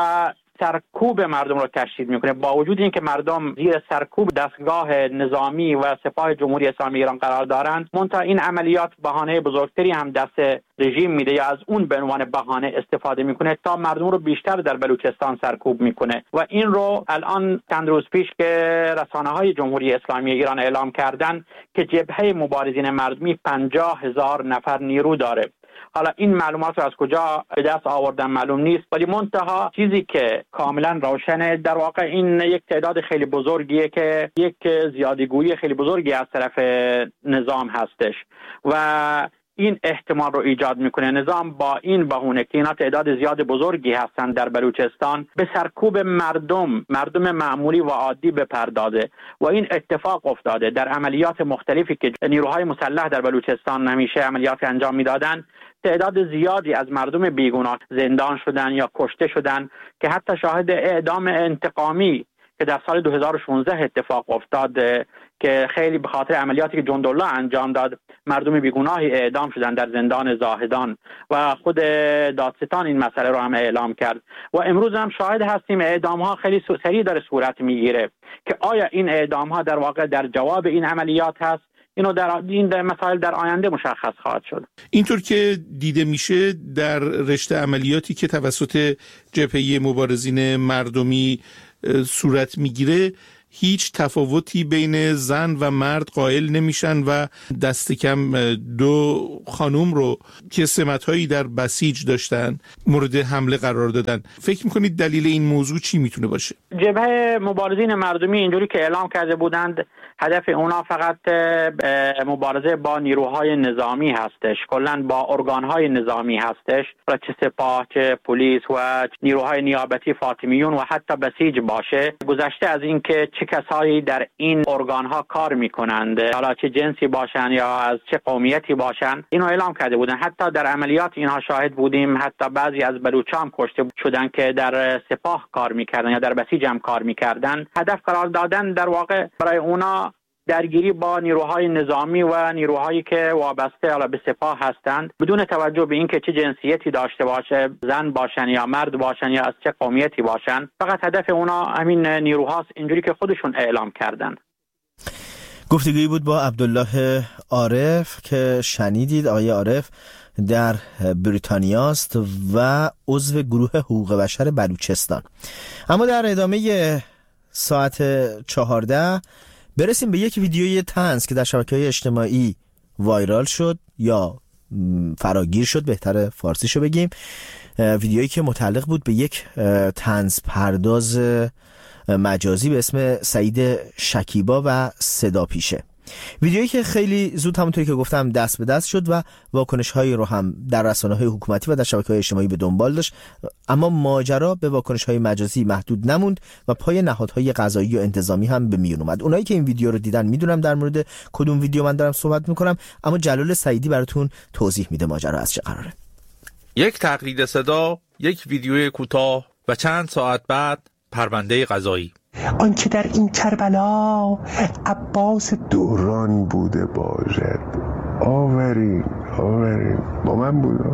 سرکوب مردم رو تشدید میکنه، با وجود اینکه مردم زیر سرکوب دستگاه نظامی و سپاه جمهوری اسلامی ایران قرار دارند، منتها این عملیات بهانه بزرگتری هم دست رژیم میده یا از اون به عنوان بهانه استفاده میکنه تا مردم رو بیشتر در بلوچستان سرکوب میکنه. و این رو الان چند روز پیش که رسانه های جمهوری اسلامی ایران اعلام کردن که جبهه مبارزین مردمی پنجاه هزار نفر نیرو داره حالا این معلومات رو از کجا به دست آوردن معلوم نیست، ولی منتها چیزی که کاملا روشنه در واقع این یک تعداد خیلی بزرگیه که یک زیادگویی خیلی بزرگی از طرف نظام هستش و این احتمال رو ایجاد میکنه نظام با این بهونه که اینا تعداد زیاد بزرگی هستن در بلوچستان به سرکوب مردم مردم معمولی و عادی بپردازه و این اتفاق افتاده در عملیات مختلفی که نیروهای مسلح در بلوچستان همیشه عملیات انجام میدادن. تعداد زیادی از مردم بیگناه زندان شدن یا کشته شدن که حتی شاهد اعدام انتقامی که در سال دو هزار و شانزده اتفاق افتاد که خیلی به خاطر عملیاتی که جندالله انجام داد مردم بیگناهی اعدام شدن در زندان زاهدان و خود دادستان این مسئله رو هم اعلام کرد و امروز هم شاهد هستیم اعدام ها خیلی سریع داره صورت میگیره که آیا این اعدام ها در واقع در جواب این عملیات هست؟ اینو در این در مسائل در آینده مشخص خواهد شد. اینطور که دیده میشه در رشته عملیاتی که توسط جبهه مبارزین مردمی صورت میگیره هیچ تفاوتی بین زن و مرد قائل نمیشن و دست کم دو خانوم رو که سمت‌هایی در بسیج داشتن مورد حمله قرار دادن. فکر میکنید دلیل این موضوع چی میتونه باشه؟ جبهه مبارزین مردمی اینجوری که اعلام کرده بودند هدف اونا فقط مبارزه با نیروهای نظامی هستش، کلاً با ارگانهای نظامی هستش، چه سپاه چه پلیس و نیروهای نیابتی فاطمیون و حتی بسیج باشه. گذشته از این که چه کسایی در این ارگانها کار میکنند، حالا چه جنسی باشن یا از چه قومیتی باشن، اینو اعلام کرده بودن. حتی در عملیات اینها شاهد بودیم، حتی بعضی از بلوچام کشته شدن که در سپاه کار میکردن یا در بسیج هم کار میکردن. هدف قرار دادن در واقع برای اونا درگیری با نیروهای نظامی و نیروهایی که وابسته حالا به سپاه هستند بدون توجه به اینکه چه جنسیتی داشته باشه، زن باشن یا مرد باشن یا از چه قومیتی باشن. فقط هدف اونا همین نیروهاست، اینجوری که خودشون اعلام کردن. گفتگویی بود با عبدالله عارف که شنیدید. آقای عارف در بریتانیاست و عضو گروه حقوق بشر بلوچستان. اما در ادامه ساعت چهارده برسیم به یک ویدیوی طنز که در شبکه‌های اجتماعی وایرال شد یا فراگیر شد، بهتره فارسیشو بگیم. ویدیویی که متعلق بود به یک طنز پرداز مجازی به اسم سعید شکیبا و صدا پیشه. ویدیویی که خیلی زود همونطوری که گفتم دست به دست شد و واکنش‌هایی رو هم در رسانه‌های حکومتی و در شبکه‌های اجتماعی به دنبال داشت، اما ماجرا به واکنش‌های مجازی محدود نموند و پای نهادهای قضایی و انتظامی هم به میون اومد. اونایی که این ویدیو رو دیدن میدونم در مورد کدوم ویدیو من دارم صحبت میکنم، اما جلال سعیدی براتون توضیح میده ماجرا از چه قراره. یک تقلید صدا، یک ویدیو کوتاه و چند ساعت بعد پرونده قضایی. آنچه در این کربلا عباس دوران بوده باشد. آورین آورین با من بوده.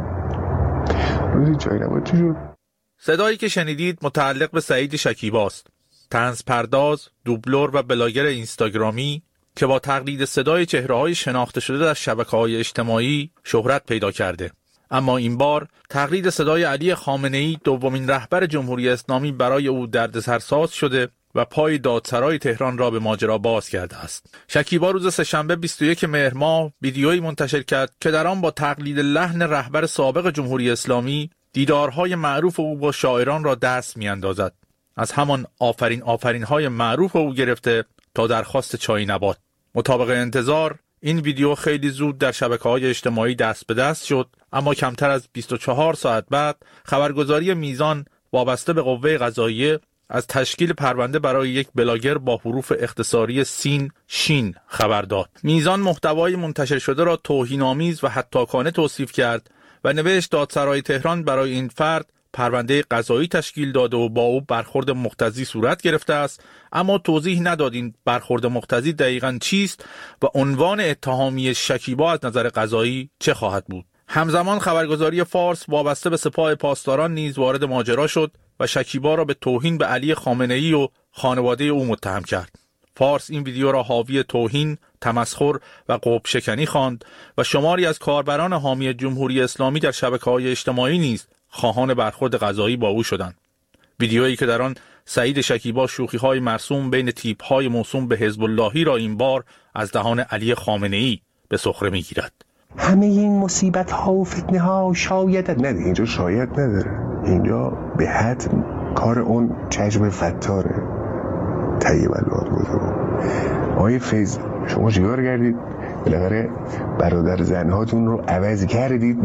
روزی چای نما چی شد؟ صدایی که شنیدید متعلق به سعید شکیباست، طنز پرداز، دوبلور و بلاگر اینستاگرامی که با تقلید صدای چهره‌های شناخته شده در شبکه‌های اجتماعی شهرت پیدا کرده. اما این بار تقلید صدای علی خامنه‌ای، دومین رهبر جمهوری اسلامی، برای او دردسرساز شده و پای دادسرای تهران را به ماجرا باز کرده است. شکیبا روز سه‌شنبه بیست و یکم مهر ماه ویدیویی منتشر کرد که در آن با تقلید لحن رهبر سابق جمهوری اسلامی دیدارهای معروف او با شاعران را دست می‌اندازد. از همان آفرین آفرین های معروف او گرفته تا درخواست چای نبات. مطابق انتظار این ویدیو خیلی زود در شبکه‌های اجتماعی دست به دست شد، اما کمتر از بیست و چهار ساعت بعد خبرگزاری میزان وابسته به قوه قضاییه از تشکیل پرونده برای یک بلاگر با حروف اختصاری سین شین خبر داد. میزان محتوای منتشر شده را توهین‌آمیز و حتاکانه توصیف کرد و نوشت دادسرای تهران برای این فرد پرونده قضایی تشکیل داده و با او برخورد مقتضی صورت گرفته است، اما توضیح نداد این برخورد مقتضی دقیقاً چیست و عنوان اتهامی شکیبا از نظر قضایی چه خواهد بود. همزمان خبرگزاری فارس وابسته به سپاه پاسداران نیز وارد ماجرا شد و شکیبا را به توهین به علی خامنه‌ای و خانواده او متهم کرد. فارس این ویدیو را حاوی توهین، تمسخر و قوب شکنی خواند و شماری از کاربران حامی جمهوری اسلامی در شبکه‌های اجتماعی نیز خواهان برخورد قضایی با او شدند. ویدیویی که در آن سعید شکیبا شوخی‌های مرسوم بین تیپ‌های موسوم به حزب اللهی را این بار از دهان علی خامنه‌ای به سخره می‌گیرد. همه این مصیبت ها و فتنه ها شاید نه اینجا شاید نداره، اینجا به حد کار اون چشم فتاره طیب الوان بوده. آقای فیض شما چیکار کردید؟ بالاخره برادر زنهاتون رو عوض کردید.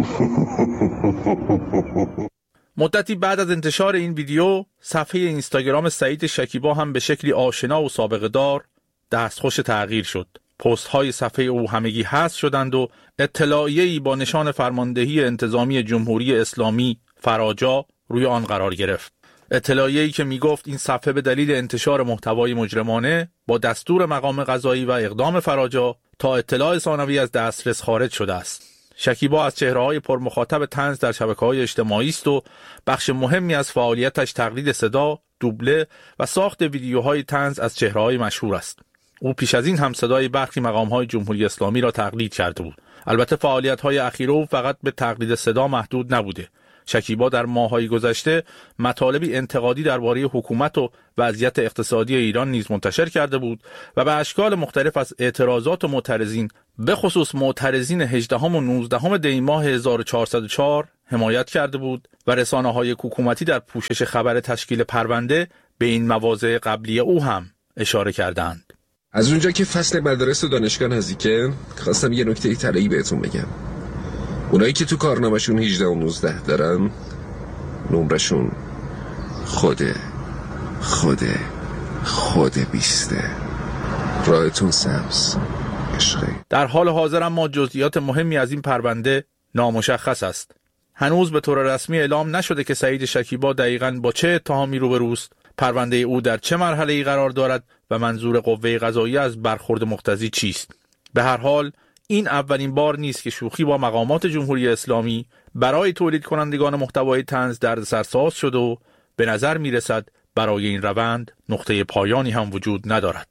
مدتی بعد از انتشار این ویدیو صفحه اینستاگرام سعید شکیبا هم به شکلی آشنا و سابقه دار دستخوش تغییر شد. پست های صفحه او همگی حذف شدند و اطلاعیه‌ای با نشان فرماندهی انتظامی جمهوری اسلامی فراجا روی آن قرار گرفت. اطلاعیه‌ای که میگفت این صفحه به دلیل انتشار محتوای مجرمانه با دستور مقام قضایی و اقدام فراجا تا اطلاع ثانوی از دسترس خارج شده است. شکیبا از چهره‌های پرمخاطب طنز در شبکه‌های اجتماعی است و بخش مهمی از فعالیتش تقلید صدا، دوبله و ساخت ویدیوهای طنز از چهره‌های مشهور است. او پیش از این هم صدای برخی مقام‌های جمهوری اسلامی را تقلید کرده بود. البته فعالیت‌های اخیر او فقط به تقلید صدا محدود نبوده. شکیبا در ماه‌های گذشته مطالبی انتقادی درباره حکومت و وضعیت اقتصادی ایران نیز منتشر کرده بود و به اشکال مختلف از اعتراضات و معترضین به خصوص معترضین هجدهم و نوزدهم دی ماه هزار و چهارصد و چهار حمایت کرده بود و رسانه‌های حکومتی در پوشش خبر تشکیل پرونده به این مواضع قبلی او هم اشاره کردند. از اونجا که فصل مدارس و دانشگاه نزدیکه، خواستم یه نکته طلایی بهتون بگم. اونایی که تو کارنامه‌شون هجده و نوزده دارن، نمرشون خوده خوده خوده بیسته. راهتون سبز عشقی. در حال حاضر اما جزئیات مهمی از این پرونده نامشخص است. هنوز به طور رسمی اعلام نشده که سعید شکیبا دقیقاً با چه اتهامی روبروست، پرونده او در چه مرحله‌ای قرار دارد و منظور قوه قضاییه از برخورد مقتضی چیست. به هر حال این اولین بار نیست که شوخی با مقامات جمهوری اسلامی برای تولید کنندگان محتوای طنز دردسر ساز شد و به نظر می رسد برای این روند نقطه پایانی هم وجود ندارد.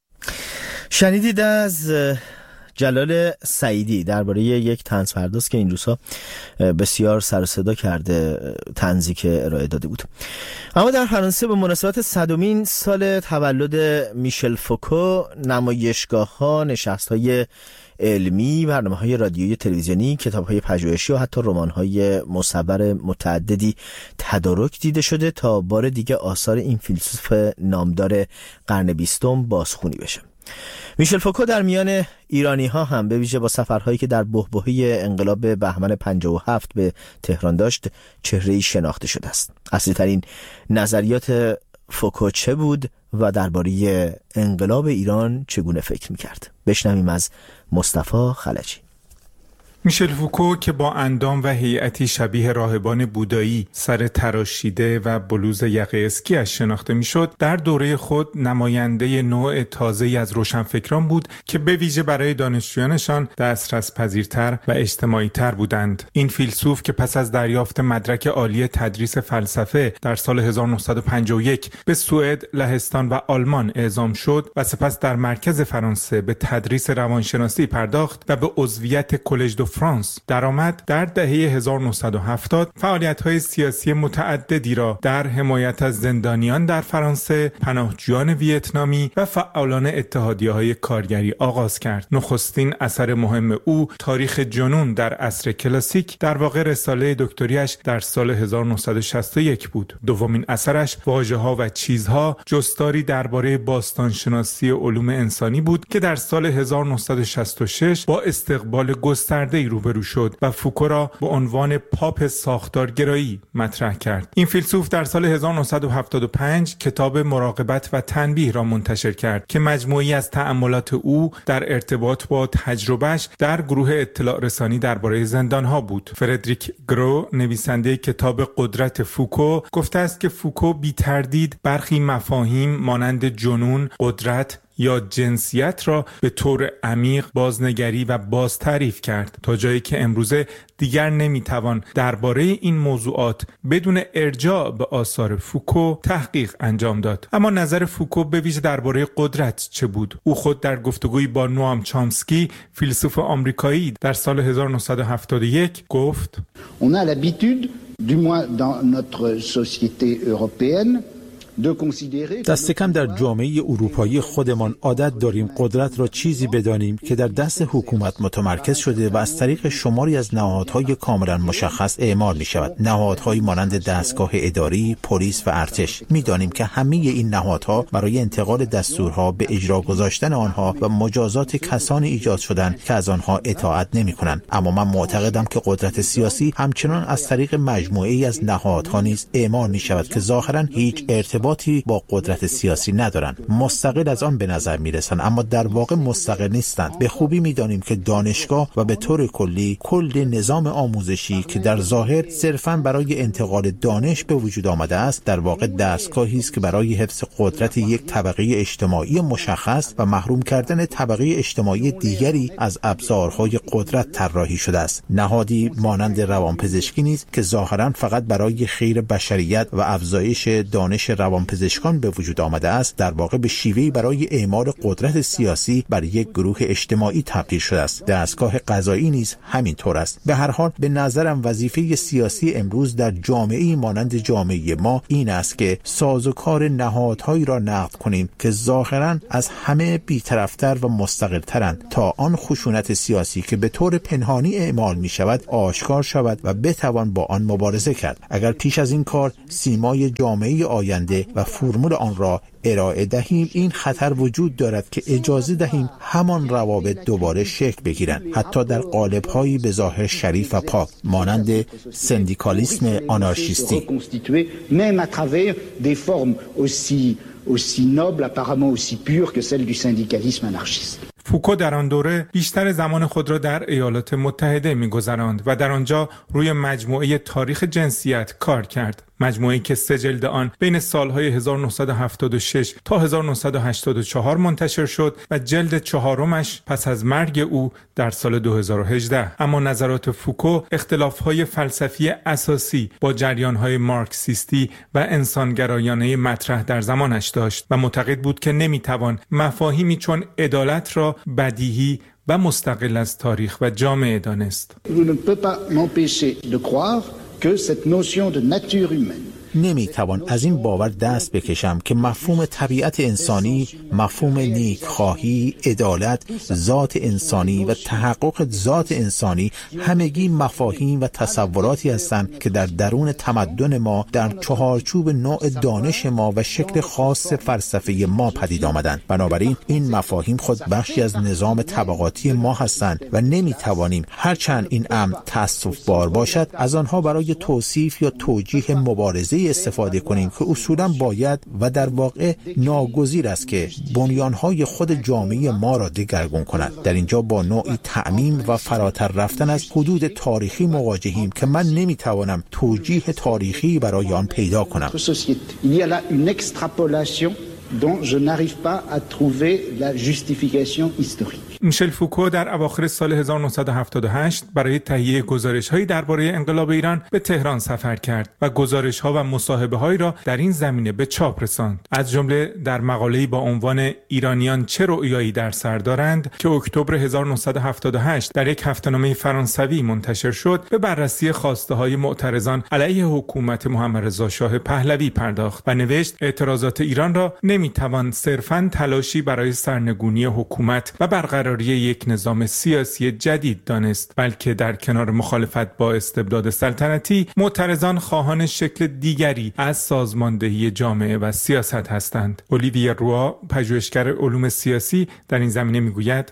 شنیدید از جلال سعیدی درباره یک طنز پرداز که این روزها بسیار سر و صدا کرده، طنزی که ارائه داده بود. اما در فرانسه به مناسبت صدمین سال تولد میشل فوکو نمایشگاه‌ها، نشست‌های علمی، برنامه‌های رادیویی، تلویزیونی، کتاب‌های پژوهشی و حتی رمان‌های مصور متعددی تدارک دیده شده تا بار دیگه آثار این فیلسوف نامدار قرن بیستم بازخوانی بشه. میشل فوکو در میان ایرانی ها هم به ویژه با سفرهایی که در بحبوحه انقلاب بهمن پنجاه و هفت به تهران داشت چهره‌ای شناخته شده است. اصلی ترین نظریات فوکو چه بود و درباره انقلاب ایران چگونه فکر می‌کرد؟ بشنویم از مصطفی خلجی. میشل فوکو که با اندام و هیئتی شبیه راهبان بودایی، سر تراشیده و بلوز یقه اسکی‌اش شناخته میشد، در دوره خود نماینده نوع تازه‌ای از روشنفکران بود که به ویژه برای دانشجویانشان دسترس پذیرتر و اجتماعی تر بودند. این فیلسوف که پس از دریافت مدرک عالی تدریس فلسفه در سال هزار و نهصد و پنجاه و یک به سوئد، لهستان و آلمان اعزام شد و سپس در مرکز فرانسه به تدریس روانشناسی پرداخت و به عضویت کلژ دو فرانس درآمد، در دهه هزار و نهصد و هفتاد فعالیت‌های سیاسی متعددی را در حمایت از زندانیان در فرانسه، پناهجویان ویتنامی و فعالان اتحادیه‌های کارگری آغاز کرد. نخستین اثر مهم او تاریخ جنون در عصر کلاسیک، در واقع رساله دکتریش در سال هزار و نهصد و شصت و یک بود. دومین اثرش واژه‌ها و چیزها، جستاری درباره باستانشناسی علوم انسانی بود که در سال هزار و نهصد و شصت و شش با استقبال گسترده روبرو شد و فوکو را به عنوان پاپ ساختارگرایی مطرح کرد. این فیلسوف در سال هزار و نهصد و هفتاد و پنج کتاب مراقبت و تنبیه را منتشر کرد که مجموعی از تأملات او در ارتباط با تجربهش در گروه اطلاع رسانی درباره زندانها بود. فردریک گرو، نویسنده کتاب قدرت فوکو، گفته است که فوکو بی تردید برخی مفاهیم مانند جنون، قدرت یا جنسیت را به طور عمیق بازنگری و باز تعریف کرد، تا جایی که امروزه دیگر نمیتوان درباره این موضوعات بدون ارجاع به آثار فوکو تحقیق انجام داد. اما نظر فوکو به ویژه درباره قدرت چه بود؟ او خود در گفتگویی با نوام چامسکی، فیلسوف آمریکایی، در سال هزار و نهصد و هفتاد و یک گفت: On a l'habitude, du moins dans notre société européenne, دست کم در جامعه اروپایی خودمان عادت داریم قدرت را چیزی بدانیم که در دست حکومت متمرکز شده و از طریق شماری از نهادهای کاملا مشخص اعمال می شود. نهادهایی مانند دستگاه اداری، پلیس و ارتش. می دانیم که همه این نهادها برای انتقال دستورها به اجرا گذاشتن آنها و مجازات کسانی ایجاد شدند که از آنها اطاعت نمی کنند. اما من معتقدم که قدرت سیاسی همچنان از طریق مجموعه‌ای از نهادها نیز اعمال می شود که ظاهرا هیچ ارتباطی با قدرت سیاسی ندارند. مستقل از آن به نظر می رسند اما در واقع مستقل نیستند. به خوبی می دانیم که دانشگاه و به طور کلی کل نظام آموزشی که در ظاهر صرفاً برای انتقال دانش به وجود آمده است در واقع دستگاهی است که برای حفظ قدرت یک طبقه اجتماعی مشخص و محروم کردن طبقه اجتماعی دیگری از ابزارهای قدرت طراحی شده است. نهادی مانند روانپزشکی نیز که ظاهراً فقط برای خیر بشریت و افزایش دانش روانپزشکان به وجود آمده است در واقع به شیوهی برای اعمال قدرت سیاسی بر یک گروه اجتماعی تبدیل شده است. دستگاه قضایی نیز همین طور است. به هر حال به نظرم وظیفه سیاسی امروز در جامعه‌ای مانند جامعه ما این است که سازوکار نهادهایی را نقد کنیم که ظاهراً از همه بی‌طرف‌تر و مستقل‌ترند تا آن خشونت سیاسی که به طور پنهانی اعمال می شود آشکار شود و بتوان با آن مبارزه کرد. اگر پیش از این کار سیمای جامعه آینده و فرمول آن را ارائه دهیم این خطر وجود دارد که اجازه دهیم همان روابط دوباره شکل بگیرند، حتی در قالب‌هایی به ظاهر شریف و پاک مانند سندیکالیسم آنارشیستی. فوکو در آن دوره بیشتر زمان خود را در ایالات متحده می‌گذراند و در آنجا روی مجموعه تاریخ جنسیت کار کرد. مجموعه‌ای که سه جلد آن بین سالهای هزار و نهصد و هفتاد و شش تا هزار و نهصد و هشتاد و چهار منتشر شد و جلد چهارمش پس از مرگ او در سال دو هزار و هجده. اما نظرات فوکو اختلاف‌های فلسفی اساسی با جریان‌های مارکسیستی و انسانگرایانه مطرح در زمانش داشت و معتقد بود که نمی‌توان مفاهیمی چون عدالت را بدیهی و مستقل از تاریخ و جامعه دانست. نمیتوان از این باور دست بکشم که مفهوم طبیعت انسانی، مفهوم نیکخواهی، عدالت، ذات انسانی و تحقق ذات انسانی همگی مفاهیم و تصوراتی هستند که در درون تمدن ما در چهارچوب نوع دانش ما و شکل خاص فلسفه ما پدید آمدند. بنابراین این مفاهیم خود بخشی از نظام طبقاتی ما هستند و نمیتوانیم هرچند این امر تأسف بار باشد از آنها برای توصیف یا توجیه مبارزه استفاده کنیم که اصولا باید و در واقع ناگزیر است که بنیانهای خود جامعه ما را دگرگون کند. در اینجا با نوعی تعمیم و فراتر رفتن از حدود تاریخی مواجهیم که من نمیتوانم توجیه تاریخی برای آن پیدا کنم. dont je n'arrive pas à trouver la justification historique. میشل فوکو در اواخر سال هزار و نهصد و هفتاد و هشت برای تهیه گزارش‌هایی درباره انقلاب ایران به تهران سفر کرد و گزارش‌ها و مصاحبه‌هایی را در این زمینه به چاپ رساند. از جمله در مقاله‌ای با عنوان ایرانیان چه رؤیایی در سر دارند که اکتبر هزار و نهصد و هفتاد و هشت در یک هفته‌نامه فرانسوی منتشر شد، به بررسی خواسته‌های معترضان علیه حکومت محمد رضا شاه پهلوی پرداخت و نوشت اعتراضات ایران را نمی‌توان صرفاً تلاشی برای سرنگونی حکومت و برقراری یک نظام سیاسی جدید دانست، بلکه در کنار مخالفت با استبداد سلطنتی معترضان خواهان شکل دیگری از سازماندهی جامعه و سیاست هستند. اولیویه روا، پژوهشگر علوم سیاسی، در این زمینه میگوید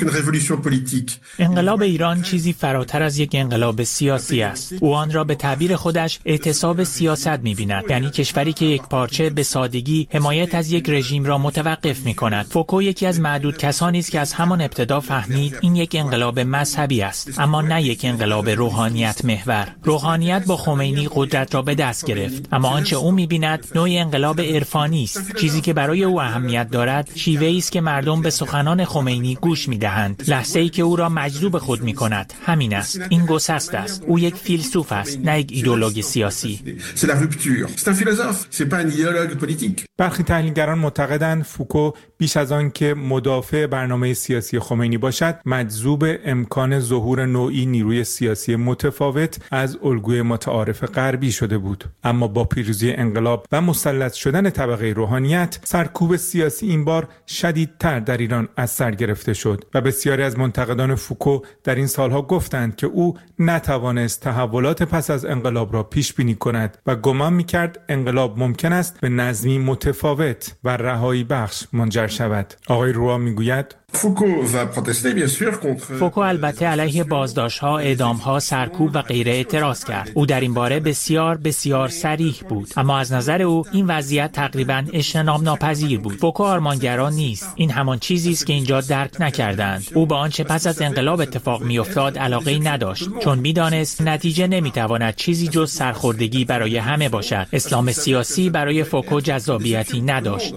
انقلاب ایران چیزی فراتر از یک انقلاب سیاسی است. او آن را به تعبیر خودش اعتصاب سیاست می‌بیند، یعنی کشوری که یک پارچه به سادگی حمایت از یک رژیم را متوقف می‌کند. فوکو یکی از معدود کسانی است که از همان ابتدا فهمید این یک انقلاب مذهبی است، اما نه یک انقلاب روحانیت محور. روحانیت با خمینی قدرت را به دست گرفت، اما آنچه او می‌بیند نوعی انقلاب عرفانی است. چیزی که برای او اهمیت دارد شیوه‌ای است که مردم به سخنان خمینی گوش می‌دهند، لحظه‌ای که او را مجذوب خود می‌کند. همین است. این گسست است. او یک فیلسوف است، نه یک ایدئولوژی سیاسی. برخی تحلیلگران روشنگران معتقدند فوکو بیش از آن که مدافع برنامه سیاسی خمینی باشد، مجذوب امکان ظهور نوعی نیروی سیاسی متفاوت از الگوی متعارف غربی شده بود. اما با پیروزی انقلاب و مسلط شدن طبقه روحانیت، سرکوب سیاسی این بار شدیدتر در ایران از سر گرفته شد و بسیاری از منتقدان فوکو در این سالها گفتند که او نتوانست تحولات پس از انقلاب را پیش بینی کند و گمان می‌کرد انقلاب ممکن است به نظمی متفاوت و رهایی بخش منجر شود. آقای روا میگوید فوکو البته علیه بازداشت‌ها، اعدام‌ها، سرکوب و غیره اعتراض کرد. او در این باره بسیار بسیار صریح بود، اما از نظر او این وضعیت تقریباً اجتناب ناپذیر بود. فوکو آرمانگرا نیست. این همان چیزی است که اینجا درک نکردند. او به آنچه پس از انقلاب اتفاق می‌افتاد علاقه‌ای نداشت، چون می‌دانست نتیجه نمی‌تواند چیزی جز سرخوردگی برای همه باشد. اسلام سیاسی برای فوکو جذابیتی نداشت.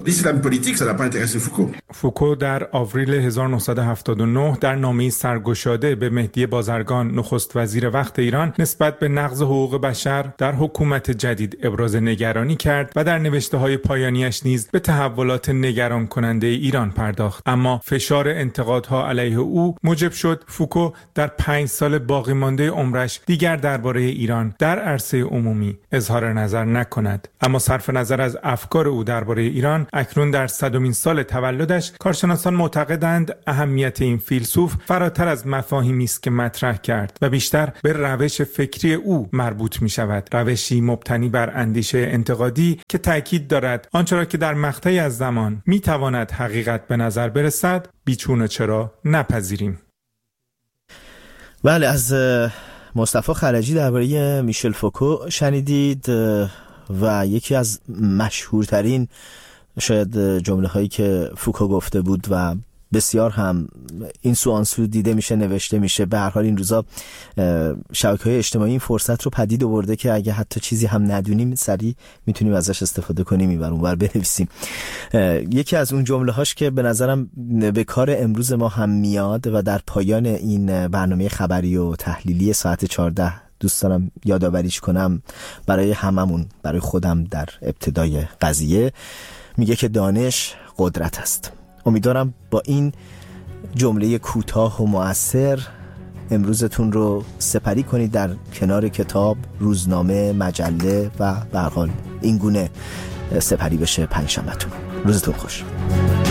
فوکو در آوریل هزار و نهصد و هفتاد و نه در نامه‌ای سرگشاده به مهدی بازرگان نخست وزیر وقت ایران نسبت به نقض حقوق بشر در حکومت جدید ابراز نگرانی کرد و در نوشته‌های پایانیش نیز به تحولات نگران کننده ایران پرداخت. اما فشار انتقادها علیه او موجب شد فوکو در پنج سال باقی مانده عمرش دیگر درباره ایران در عرصه عمومی اظهار نظر نکند. اما صرف نظر از افکار او درباره ایران، اکنون در صدمین سال تولدش کارشناسان معتقدند اهمیت این فیلسوف فراتر از مفاهیمی است که مطرح کرد و بیشتر به روش فکری او مربوط می شود. روشی مبتنی بر اندیشه انتقادی که تأکید دارد آنچه را که در مقطعی از زمان می تواند حقیقت به نظر برسد بیچون و چرا نپذیریم. بله، از مصطفی خلجی درباره میشل فوکو شنیدید و یکی از مشهورترین شاید جمله هایی که فوکو گفته بود و بسیار هم این سو آن سو دیده میشه، نوشته میشه. به هر حال این روزا شبکه‌های اجتماعی این فرصت رو پدید آورده که اگه حتی چیزی هم ندونیم سریع میتونیم ازش استفاده کنیم، اینور اونور بنویسیم. یکی از اون جمله هاش که به نظرم به کار امروز ما هم میاد و در پایان این برنامه خبری و تحلیلی ساعت چهارده دوست دارم یادآوریش کنم برای هممون، برای خودم در ابتدای قضیه، میگه که دانش قدرت است. امیدوارم با این جمله کوتاه و مؤثر امروزتون رو سپری کنید در کنار کتاب، روزنامه، مجله و به هر حال این گونه سپری بشه پنجشنبهتون. روزتون خوش.